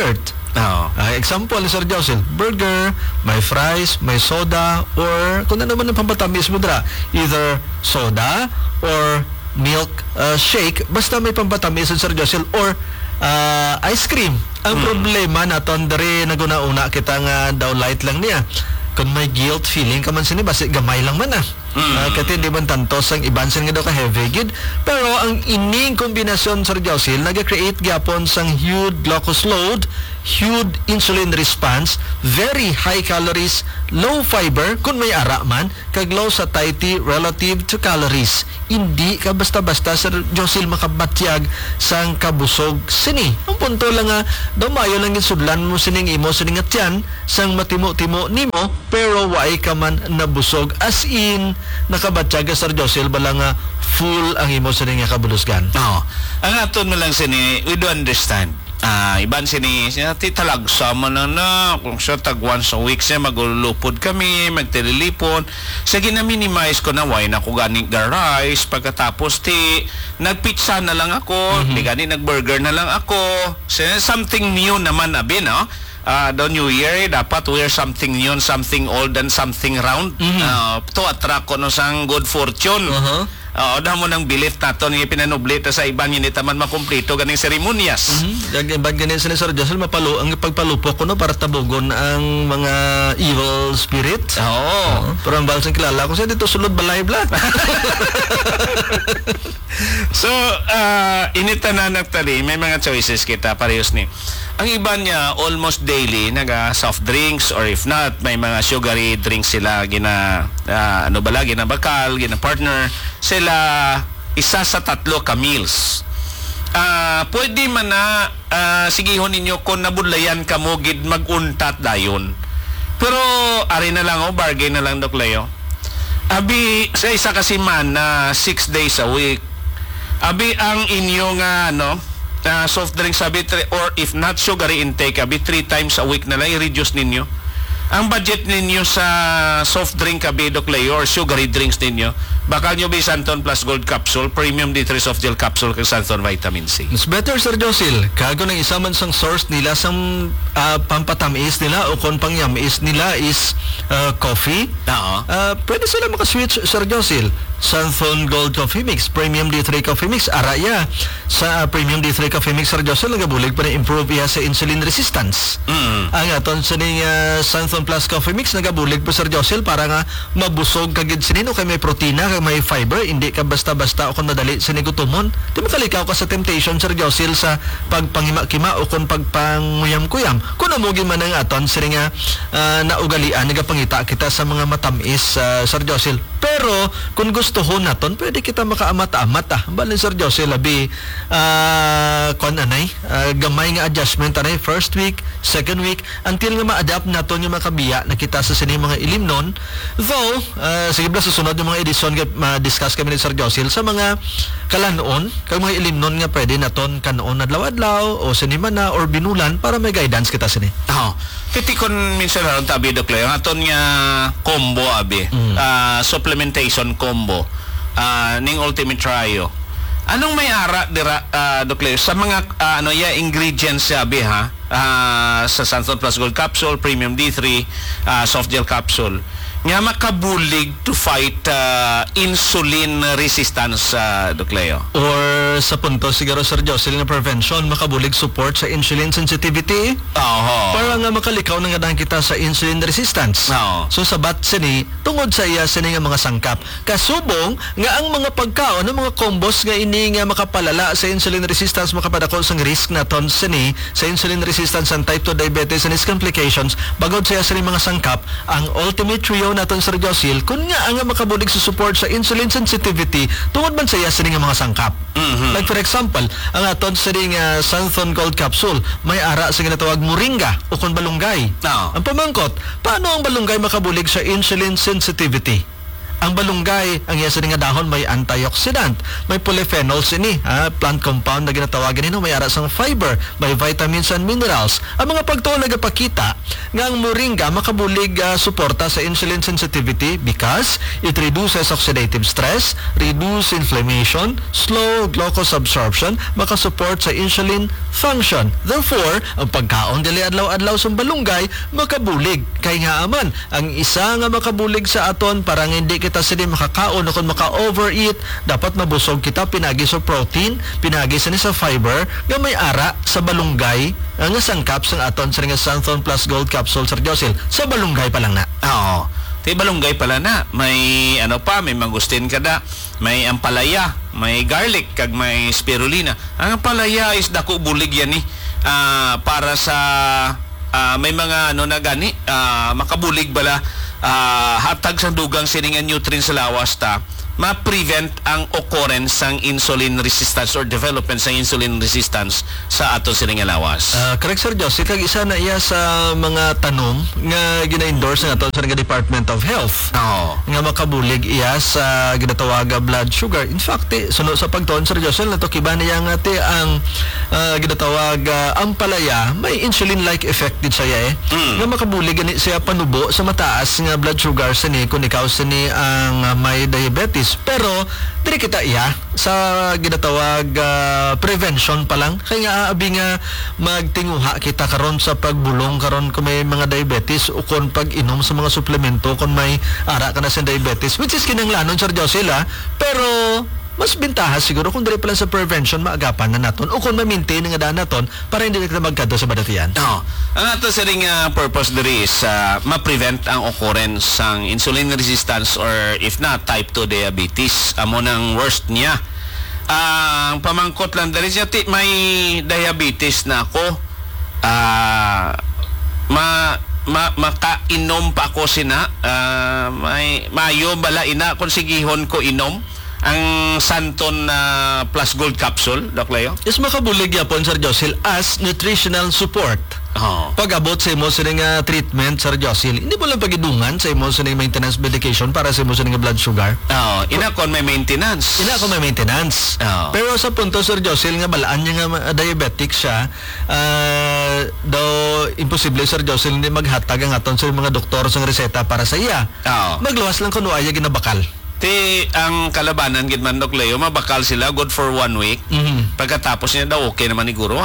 Oo. Example, Sir Josel, burger, may fries, may soda, or kung ano naman ang pampatamis mo dra, either soda or milk shake, basta may pampatamis, Sir Josel, or ice cream. Ang problema naton diri naguna-una kita nga daw light lang niya. Kung may guilt feeling ka man sini basi gamay lang man kati di man tanto sang ibansin nga daw ka heavy gid, pero ang ining kombinasyon, Sir Josil, nag-create gyapon sang huge glucose load, huge insulin response, very high calories, low fiber kun may ara man, kag low satiety relative to calories. Hindi ka basta-basta, Sir Josil, makabatyag sang kabusog sini. Ang punto lang nga mayo lang yung sudlan mo sining imo sining at yan sang matimo-timo nimo, pero waay ka man nabusog, as in nakabatyag ka, Sir Josil, bala nga full ang imo sining nga kabulusgan. Ang aton mo lang sini, we do understand. Iban sini ti talagsa man na kung siya tag once a week siya magulupod kami, magtililipon. Sa gina-minimize ko na why na ko gani rice, pagkatapos ti nagpizza na lang ako, di gani nagburger na lang ako. So, something new naman abi, no? The New Year, dapat wear something new, something old, and something round to attract ko no sang good fortune. Oda mo ng bilit nato ni pinanublit sa ibang unit man makumplito ganing seremonyas. Ibang ganin sila, Sir Josel, ang pagpalupok ko no para tabugon ang mga evil spirits. Pero ang balsang kilala ko siya dito sulod balay bla. So, inita na nagtali, may mga choices kita parehas ni. Ang iba niya almost daily naga soft drinks, or if not may mga sugary drinks sila gina gina bakal, gina partner sila isa sa 3 ka meals. Pwede man na sigihon ninyo kung nabudlayan ka mo gid maguntat dayon. Pero ari na lang bargain na lang, Dok Leo. Abi sa isa kasi man na 6 days a week. Abi ang inyong soft drinks sabi, or if not sugary intake, abi 3 times a week na lang i-reduce ninyo. Ang budget ninyo sa soft drink abi, Dok Leo, or sugary drinks ninyo, baka nyo ba Santon Plus Gold Capsule, Premium D3 Soft Gel Capsule, kag Santon Vitamin C. It's better, Sir Josil, kago nang isa man sang source nila sang pampatamis nila o kung pangyamis nila is coffee. Pwede sila makaswitch, Sir Josil. Santon Gold Coffee Mix, Premium D3 Coffee Mix, araya sa Premium D3 Coffee Mix, Sir Josil, nagabulig pa na improve iya sa insulin resistance. Ang aton sa ning Santon Plus Coffee Mix, nagabulig pa, Sir Josil, para nga mabusog kagid sinino kay may protina, kay may fiber, hindi ka basta-basta o kung madali sinigutumon. Di makalikaw ka sa temptation, Sir Josil, sa pagpangima-kima o kung pagpanguyam-kuyam. Kung namugin man ang aton sa nga naugalian, nagapangita kita sa mga matamis, Sir Josil. Pero kung gusto ho naton, pwede kita makaamat-amat Balin, Sir Jose, labi gamay nga adjustment first week, second week, until nga ma-adapt naton yung makabiya na kita sa sini mga ilimnon. Though sige ba susunod yung mga edisyon ma-discuss kami ni Sir Jose sa mga kalanon, kag mga ilimnon nga pwede naton kanoon adlaw-adlaw o sinima na or binulan para may guidance kita sini. Titikon minsan ron tabi, Dok Leo, aton nga combo abi, supplementation combo, ning Ultimate Trio. Anong may ara dira, Dok Leo, sa mga ingredients abi sa Santon Plus Gold Capsule, Premium D3 Soft Gel Capsule, nga makabulig to fight insulin resistance, Dok Leo? Or sa punto siguro, Sir Jocelyn, na prevention, makabulig support sa insulin sensitivity. Para nga makalikaw na nga kita sa insulin resistance. So sabat sini, tungod sa iya sini nga mga sangkap. Kasubong nga ang mga pagkaon, ang mga combos nga ini nga makapalala sa insulin resistance, makapadako sang risk naton sini sa insulin resistance and type 2 diabetes and its complications, bagod sa iya sini mga sangkap, ang Ultimate Trio naton, Sir Josil, kun nga ang makabulig sa support sa insulin sensitivity tungod man sa iya sini nga mga sangkap. Like for example, ang aton sini nga Santon Gold Capsule, may ara sa ginatawag moringa o kun balunggay. Ang pamangkot, paano ang balunggay makabulig sa insulin sensitivity? Ang balunggay, ang iya sa nga dahon may antioxidant, may polyphenols ini, plant compound na ginatawagan nino, may ara sang fiber, may vitamins and minerals. Ang mga pagtuon nagapakita nga ang moringa makabulig suporta sa insulin sensitivity because it reduces oxidative stress, reduce inflammation, slow glucose absorption, makasupport sa insulin function. Therefore, ang pagkaon dili adlaw-adlaw sa balunggay makabulig kay nga aman ang isa nga makabulig sa aton para nga hindi kita sini makakaon o kung maka-overeat, dapat mabusog kita pinagi sa protein, pinagi sa fiber nga may ara sa balunggay nga sangkap sa aton sa nga Santon Plus Gold Capsule Sir Josil. Sa balunggay pa lang na. Oo. Ti balunggay pala na. May ano pa, may mangustin kada, may ampalaya, may garlic, kag may spirulina. Ang ampalaya is dako bulig yan para sa may mga ano na gani, makabulig bala hatag sa dugang siningan nutrients sa lawas ta ma-prevent ang occurrence ng insulin resistance or development sa insulin resistance sa ato siningan lawas. Correct Sir Joseph, kag isa na iya sa mga tanom nga gina-endorse nga aton sa nga Department of Health. Oo. Nga makabulig iya sa ginatawaga blood sugar. In fact, sunod sa pagtuon Sir Joseph nato kiba niya nga ang ginatawag ampalaya may insulin-like effect din siya nga makabulig gani siya panubo sa mataas nga blood sugar sa ni kung ikaw sa ni ang may diabetes. Pero dili kita iya sa ginatawag prevention pa lang kay nga abi nga magtinguha kita karon sa pagbulong karon kung may mga diabetes o kung pag-inom sa mga suplemento kung may ara ka na sa diabetes, which is kinanglanon Sir Josel pero mas bintaha siguro kung dili pa lang sa prevention maagapan na naton o kung ma-maintain nga daan naton para hindi na kita magkadto sa badatian. Ang ato sa ring purpose diri is ma-prevent ang occurrence ng insulin resistance or if not type 2 diabetes. Amo nang worst niya. Ang pamangkot lang diri siya may diabetes na ako. Makainom pa ako sina mayo bala ina kung sigihon ko inom ang Santon Plus Gold Capsule, Doc Leo? Is makabulig yapon Sir Josil as nutritional support. Pag-abot sa imo sa nga treatment Sir Josil, hindi mo lang pagidungan sa imo sa maintenance medication para sa imo sa nga blood sugar. Ina kon may maintenance. Pero sa punto Sir Josil nga balaan niya nga diabetic siya, daw imposible Sir Josil hindi maghatag ang aton sa mga doktor sa reseta para sa iya. Magluwas lang kuno aya ginabakal. Ang kalabanan gid man Doc Leo, mabakal sila good for 1 week. Pagkatapos niya daw okay naman ni guro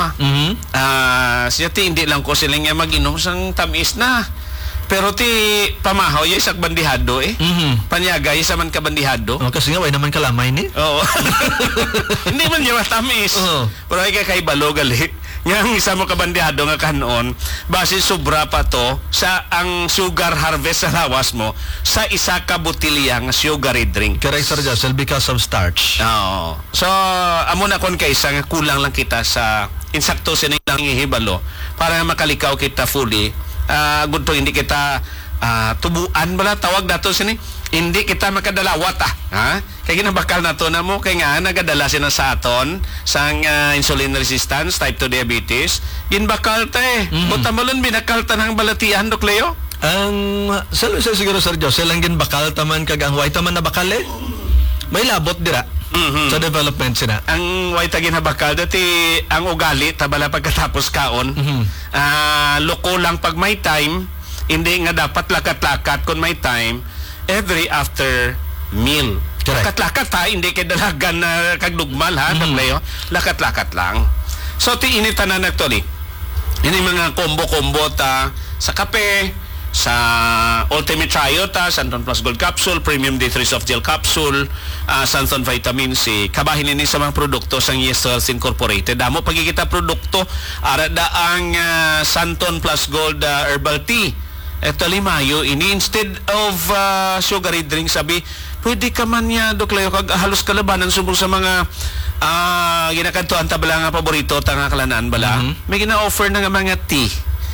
siya hindi lang ko sila nga mag-inom sang tamis na. Pero pamahaw yung isak bandihado Panyagay sa man ka bandihado. Kasi nga way naman kalamay ni. Oo. Hindi man niya matamis. Pero ay kay balo gali. Yang isa mo kabandihado nga kanon base sobra pa to sa ang sugar harvest sa lawas mo sa isa ka botilya nga sugary drink. Correct Sir Josel, because of starch. So amo na kon kaysa nga kulang lang kita sa insakto sinilang ihibalo para makalikaw kita fully. Good to hindi kita tubuan bala tawag dato sini hindi kita makadalawat kaya ginabakal na to na mo kaya nga nagadala sila sa aton sang insulin resistance type 2 diabetes ginbakal mutamalon binakal tanang balatian Doc Leo ang siguro Sir Josel ang ginbakal taman kag ang white taman na bakal may labot dira sa development sina ang white ginabakal dati ang ugali tabala pagkatapos kaon loko lang pag may time hindi nga dapat lakat-lakat kung may time every after meal. Lakat-lakat hindi kay dalagan na kagdugmal Doc Leo. Lakat-lakat lang. So tiinitan na nagtuli. Ini mga combo-combo sa kape, sa Ultimate Trio Santon Plus Gold Capsule, Premium D3 Soft Gel Capsule, Santon Vitamin C. Kabahin ini sa mga produkto sang Yes Health Incorporated. Damo pagkikita produkto arada ang Santon Plus Gold Herbal Tea. Ito limayo ini instead of sugary drink sabi pwede ka man niya Doc Leo kag halos kalabanan subong sa mga ginakadtuan ta bala nga paborito ta nga kalanan bala may gina-offer na nga mga tea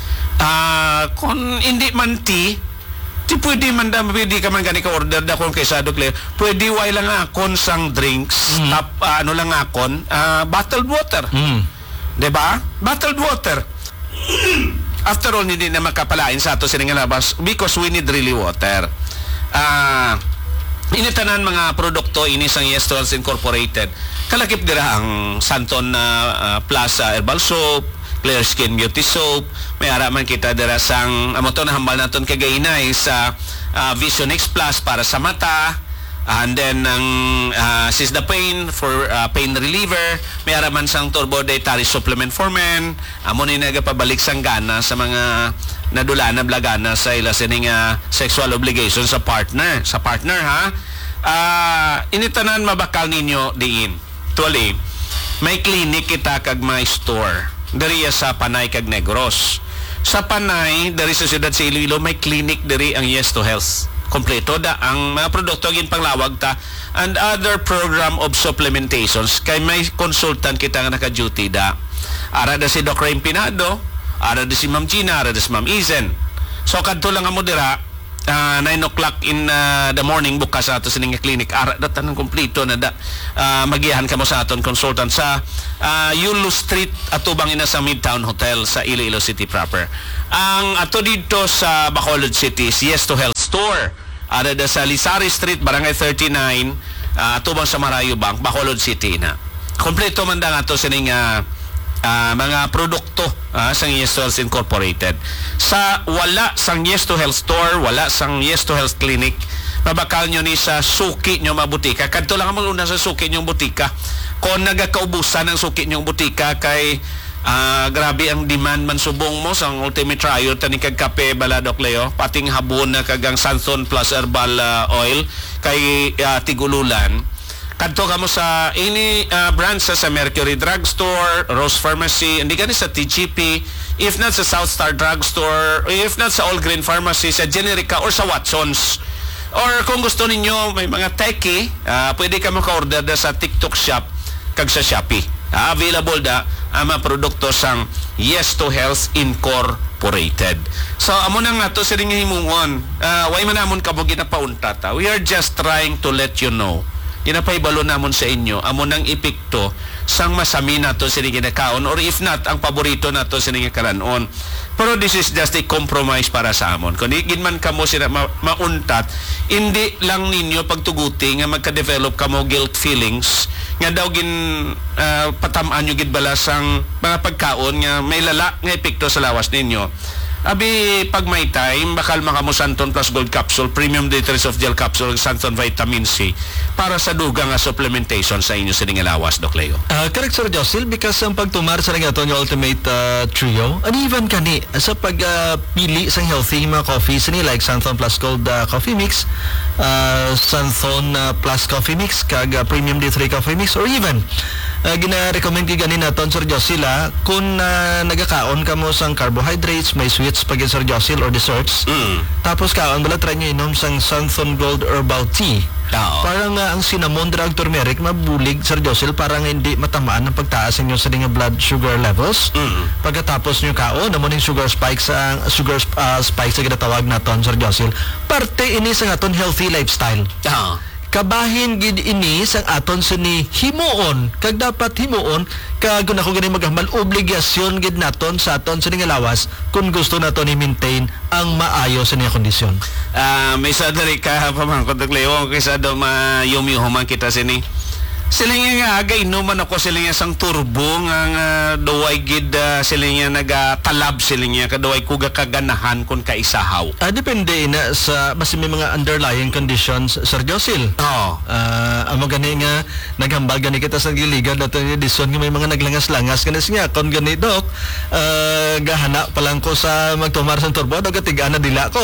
kung hindi man tea pwede man pwede ka man gani ka order da kung kaysa Doc Leo pwede way lang akon sang drinks ano lang akon bottled water diba bottled water after all, hindi na makapalain sa ato sininga labas because we need really water. Ini tanan mga produkto ini sang Yes to Health Incorporated. Kalakip dira ang Santon Plaza Herbal Soap, Clear Skin Beauty Soap. May araman kita dira sang amo to na hambal naton kagainay sa Vision X Plus para sa mata. And then ang Sisdapain for pain reliever. May araman sang Turbo Dietary Supplement for Men. Amo ni nagapabalik sang gana sa mga nadula na blagana sa ila sining sexual obligation sa partner ha. Initanan mabakal ninyo diin. Actually, may clinic kita kag may store diri sa Panay kag Negros. Sa Panay diri sa siyudad sa Iloilo may clinic diri ang Yes to Health. Kompleto da ang mga produkto gin panglawag ta and other program of supplementations kay may consultant kita nga naka-duty da. Ara da si Doc Rain Pinado, ara da si Ma'am Gina, ara da si Ma'am Izen. So kadto lang amo dira 9 o'clock in the morning bukas sa ato sining clinic. Ara da tanang kompleto na da magiyahan kamo sa aton consultant sa Yulo Street atubang ina sa Midtown Hotel sa Iloilo City proper. Ang ato dito sa Bacolod City Yes to Health Store. Ara da sa Lisari Street, Barangay 39, atubang sa Marayo Bank, Bacolod City na. Kompleto man da ato sining mga produkto sang Yes to Health Incorporated. Sa wala sang Yes to Health Store, wala sang Yes to Health Clinic, mabakal nyo ni sa suki nyo mabutika. Kadto lang ang una sa suki nyo butika. Kung nagakaubusan ang suki nyo butika kay grabe ang demand man subong mo sang Ultimate Trial tani kag kape baladok Leo pating habon na kagang Santon Plus Herbal Oil kay tigululan. Kadto kamo sa any branch sa Mercury Drugstore, Rose Pharmacy, hindi ka sa TGP, if not sa South Star Drugstore, if not sa All Green Pharmacy, sa Generica or sa Watsons. Or kung gusto ninyo may mga techie, pwede ka maka-order da sa TikTok Shop kag sa Shopee. Available da ang mga produkto sang Yes to Health Incorporated. So amo nang nato sa ring himungon. Way man namon kamo ginapaunta ta. We are just trying to let you know. Ginapaibalo namon sa inyo amo nang epekto sang masami nato sa ginakaon or if not ang paborito nato sa karanon. Pero this is just a compromise para sa amon. Kung igin man kamo sila mauntat, hindi lang ninyo pagtuguti nga magka-develop kamo guilt feelings nga daw gin patamaan nyo gid bala sang mga pagkaon nga may lala nga epekto sa lawas ninyo. Abi pag may time bakal makamo Santon Plus Gold Capsule, Premium Details of Gel Capsule, Santon Vitamin C para sa dugang nga supplementation sa inyo sa lawas, Doc Leo. Correct, Sir Josil, because ang pagtumar sa nga ito yung Ultimate Trio, uneven kani sa pagpili sang healthy mga coffee sa like Santon Plus Gold Coffee Mix, Santon Plus Coffee Mix, kag Premium D3 Coffee Mix, or even gina-recommend ki ganin naton Sir Josil kung nagakaon ka mo sang carbohydrates, may sweets pag Sir Josil or desserts. Tapos kaon bala try nyo inom sang Santon Gold Herbal Tea. Parang ang cinnamon drug turmeric mabulig Sir Josil parang hindi matamaan ng pagtaas ninyo sa blood sugar levels. Pagkatapos nyo kaon namo ning sugar spikes spikes sa ginatawag naton Sir Josil. Parte ini sa aton healthy lifestyle. Kabahin gid ini sang aton sa ni himuon kag dapat himuon kag kun ako gani maghambal obligasyon gid naton sa aton sa nga lawas kung gusto naton i-maintain ang maayo sa niya kondisyon. May sa diri ka pamangkot og Leo kaysa do mayumi human kita sini. Siling nga agay inuman ako siling sang turbo nga duway gid siling nga nagatalab siling nga kaduway kuga kaganahan kun kaisahaw. Depende na sa basta may mga underlying conditions Sir Josil. Amo gani nga naghambal gani kita sa giligan naton ni dison nga may mga naglangas-langas kanis nga kon gani Dok gahana pa lang ko sa magtumar sa turbo do gatigana dila ko.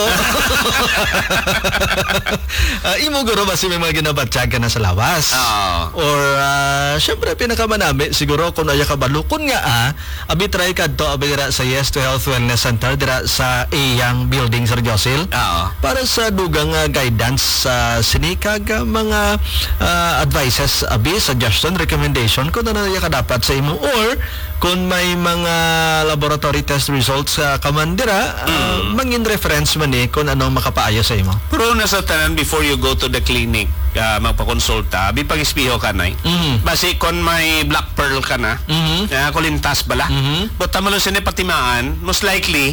Imo guro basta may mga ginabatsyag ka na sa lawas. Or syempre pinakamanami siguro kung aya kabalo kun nga abi try kadto abi dira sa Yes to Health Wellness Center dira sa Iyang Building Sir Josil para sa dugang guidance sa sinikag mga advices abi suggestion recommendation kung ano ya kadapat sa imo or kung may mga laboratory test results kamandira mangin reference man kung ano makapaayo sa imo. Pero nasa tanan before you go to the clinic magpakonsulta abi pag-espiho ka na basi kon may black pearl ka na kulintas bala but tamalo sini patimaan most likely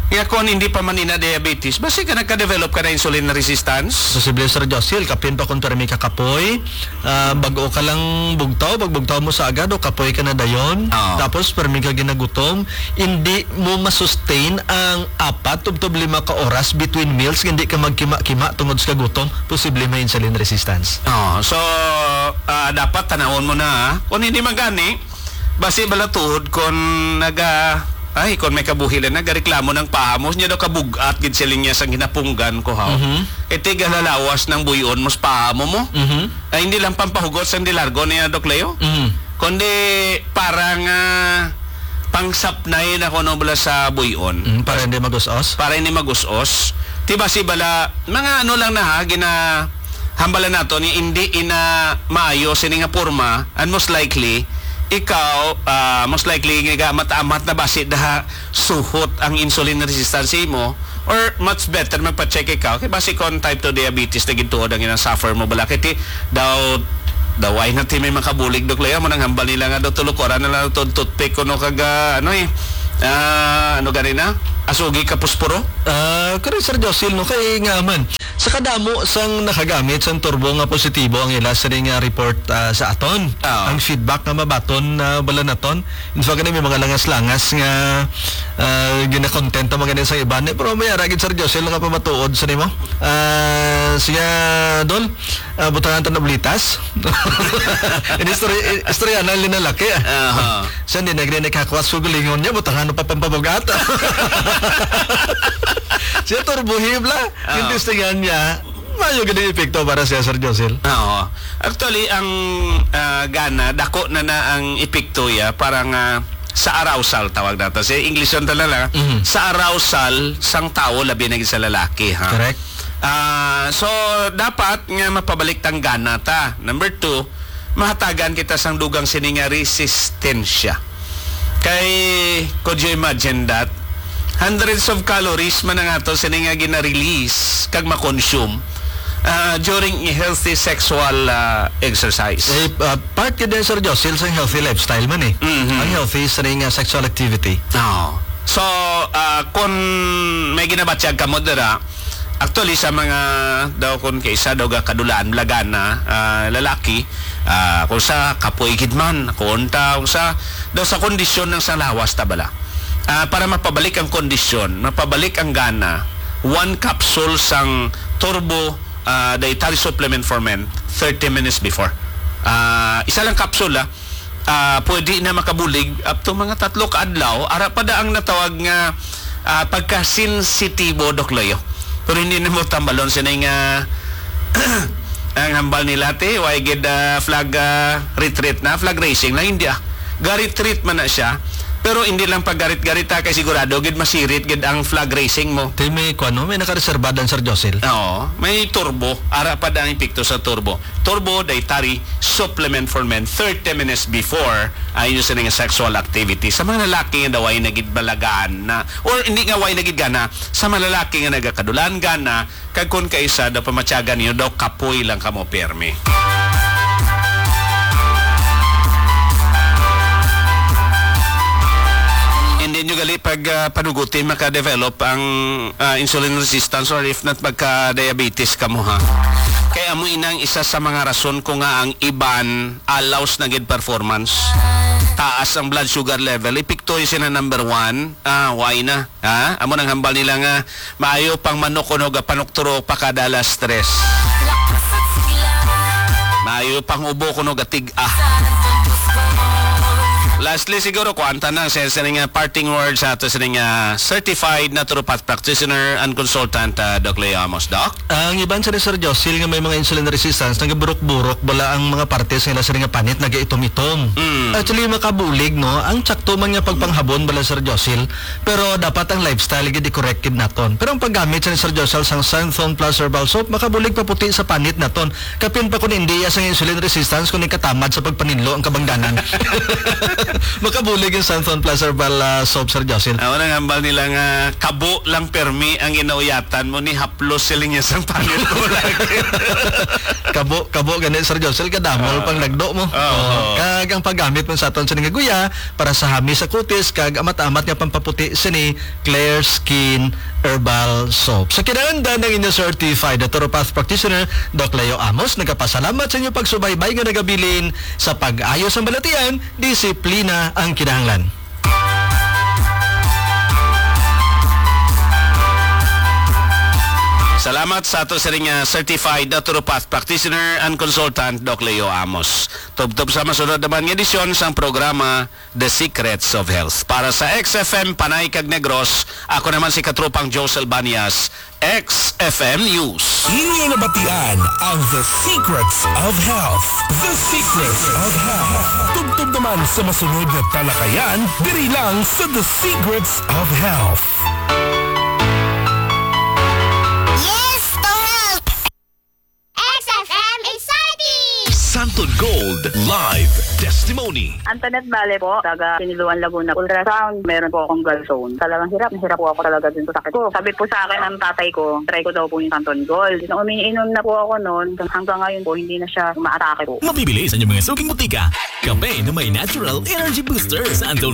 Kaya kung hindi pa man ina diabetes, basi ka nagka-develop ka na insulin resistance. Posible Sir Josil, kapin pa kung permi ka kapoy, bago ka lang bugtaw, pagbugtaw mo sa agad o kapoy ka na dayon, tapos permi ka ginagutom, hindi mo masustain ang 4 to 5 ka oras between meals, hindi ka magkima-kima tungod sa gutom, posible may insulin resistance. So dapat tanawon mo na, kung hindi magani, basi balatuod kung kung may kabuhilan na gareklamo ng paamos niya daw kabugat gid siling niya sang hinapunggan ko ha. Iti galalawas ng buyon mo sa paamo mo. Ay hindi lang pampahugot sang dilargo niya Dok Leo. Kundi parang pangsapnay na kuno bala sa buyon. Para hindi magusos. Para hindi magusos. Tiba si bala mga ano lang na hambalan nato ni hindi ina maayo sini nga porma and most likely ikaw, most likely nga matamat na basi daha suhot ang insulin resistance mo or much better magpa-check ikaw kay basi kon type 2 diabetes na gintuod ang suffer mo bala kiti daway na ti may makabulig Dok Leo mo nang hambal nila nga daw tulukoran na lang toothpick kuno kaga ano ganina asugi ka pusporo kaya Sir Josil no kay nga man sa kadamo sang nakagamit sang turbo nga positibo ang ila sa nga report sa aton ang feedback nga mabaton bala naton in fact may mga langas-langas nga gina-content ang mga sa iba pero may aragid Sir Josil nga pamatuod sa nimo siya dol butangan tan nablitas in istorya na linalaki siya din nagre-nakakwas sugulingon niya butangan pa pampabugat siya turbuhib la yung testingan niya mayo ganang epekto para siya Sir Josil. Actually ang gana dako na ang epekto ya parang sa arousal tawag nato sa English yun talaga sa arousal sang tao labi na sa lalaki correct. So dapat nga mapabalik tang gana ta. Number 2, mahatagan kita sang dugang sini nga resistensya. Kay could you imagine that hundreds of calories man nga to sini nga gina-release kag ma-consume during a healthy sexual exercise. Part ka din Sir Josil sa healthy lifestyle man ang healthy sa nga sexual activity. So kung may ginabatsyag ka mo dira actually sa mga daw kung kaysa daw kadulaan lagan na lalaki kung sa kapoy gidman kung sa daw sa kondisyon ng salawas tabala para mapabalik ang kondisyon mapabalik ang gana 1 capsule sang turbo dietary supplement for men 30 minutes before isa lang capsule pwede na makabulig up to mga 3 kaadlaw ara pa da ang natawag nga pagka-sensitibo Dok Leo. Pero hindi na mo tambalon sila nga ang hambal nila why gid flag retreat na flag racing na hindi ga-retreat man na siya pero hindi lang pag-garit-garit kay sigurado gid masirit gid ang flag racing mo. May may nakareserbadan Sir Josil. May turbo ara pa ang epekto sa turbo dietary supplement for men 30 minutes before ayun sa nga sexual activity sa mga lalaki nga daway nagid balagaan na or hindi nga way nagid gana sa mga lalaki nga nagakadulan gana kag kun kaysa daw pamatyagan niyo daw kapoy lang kamo permi. Hindi nyo gali pag panugutin maka-develop ang insulin resistance or if not magka-diabetes ka mo Kaya mo inang isa sa mga rason ko nga ang iban allows na gid performance. Taas ang blood sugar level. Epekto yun na number 1. Why na? Amo nang hambal nila nga maayo pang manok kuno ga panukturo pakadala stress. Maayo pang ubo kuno ga tig-ah. Lastly, siguro, kuanta na sa nga parting words sa ito sa nga certified naturopath practitioner and consultant, Doc Leo Amos, Doc? Ang iban sa Sir Josil nga may mga insulin resistance, nagaburok-burok, bala ang mga partes nila sa nga panit, nagaitom-itom. Actually, makabulig, no? Ang tsakto man nga pagpanghabon, bala Sir Josil, pero dapat ang lifestyle, gidi corrected naton. Pero ang paggamit sa Sir Josil, sang Santhon Plus Herbal Soap, makabulig pa puti sa panit naton. Kapin pa kung hindi sa insulin resistance, kung ikatamad sa pagpaninlo ang kabangdanan. Makabulig yung Santhon Plus Herbal Soap, Sir Josil. Ako nang hambal nila nga kabo lang permi ang inauyatan mo ni haplos siling niya sa panit mo lagi. Kabo ganit Sir Josel kadamol pang nagdo mo. Kag ang paggamit mo sa aton sa nga guya para sa hami sa kutis kag amat-amat nga pampaputi sini Clear Skin Herbal Soap. Sa kinahanglan ng inyo certified naturopath practitioner Doc Leo Amos, nagapasalamat sa inyo pagsubaybay nga nagabilin sa pag-ayos ang balatian, disiplina ang kinahanglan. Salamat sa ato sa ring certified naturopath practitioner and consultant Doc Leo Amos. Tubtob sa masunod naman ng edisyon sang programa The Secrets of Health. Para sa XFM Panay kag Negros, ako naman si Katropang Josel Banias, XFM News. Inyong nabatian ang The Secrets of Health. The Secrets of Health. Tugtog naman sa masunod na talakayan, diri lang sa The Secrets of Health. Santon Gold Live Testimony. Antoinette Bale po, taga Siniluan, Laguna. Ultrasound, meron po akong gallstone. Talagang hirap po ako talaga dun sa sakit ko. Sabi po sa akin ng tatay ko, try ko daw po yung Santon Gold. Nung umiinom na po ako noon, hanggang ngayon po, hindi na siya umaatake po. Mabibili sa inyong mga suking butika. Kape na may natural energy booster sa Anton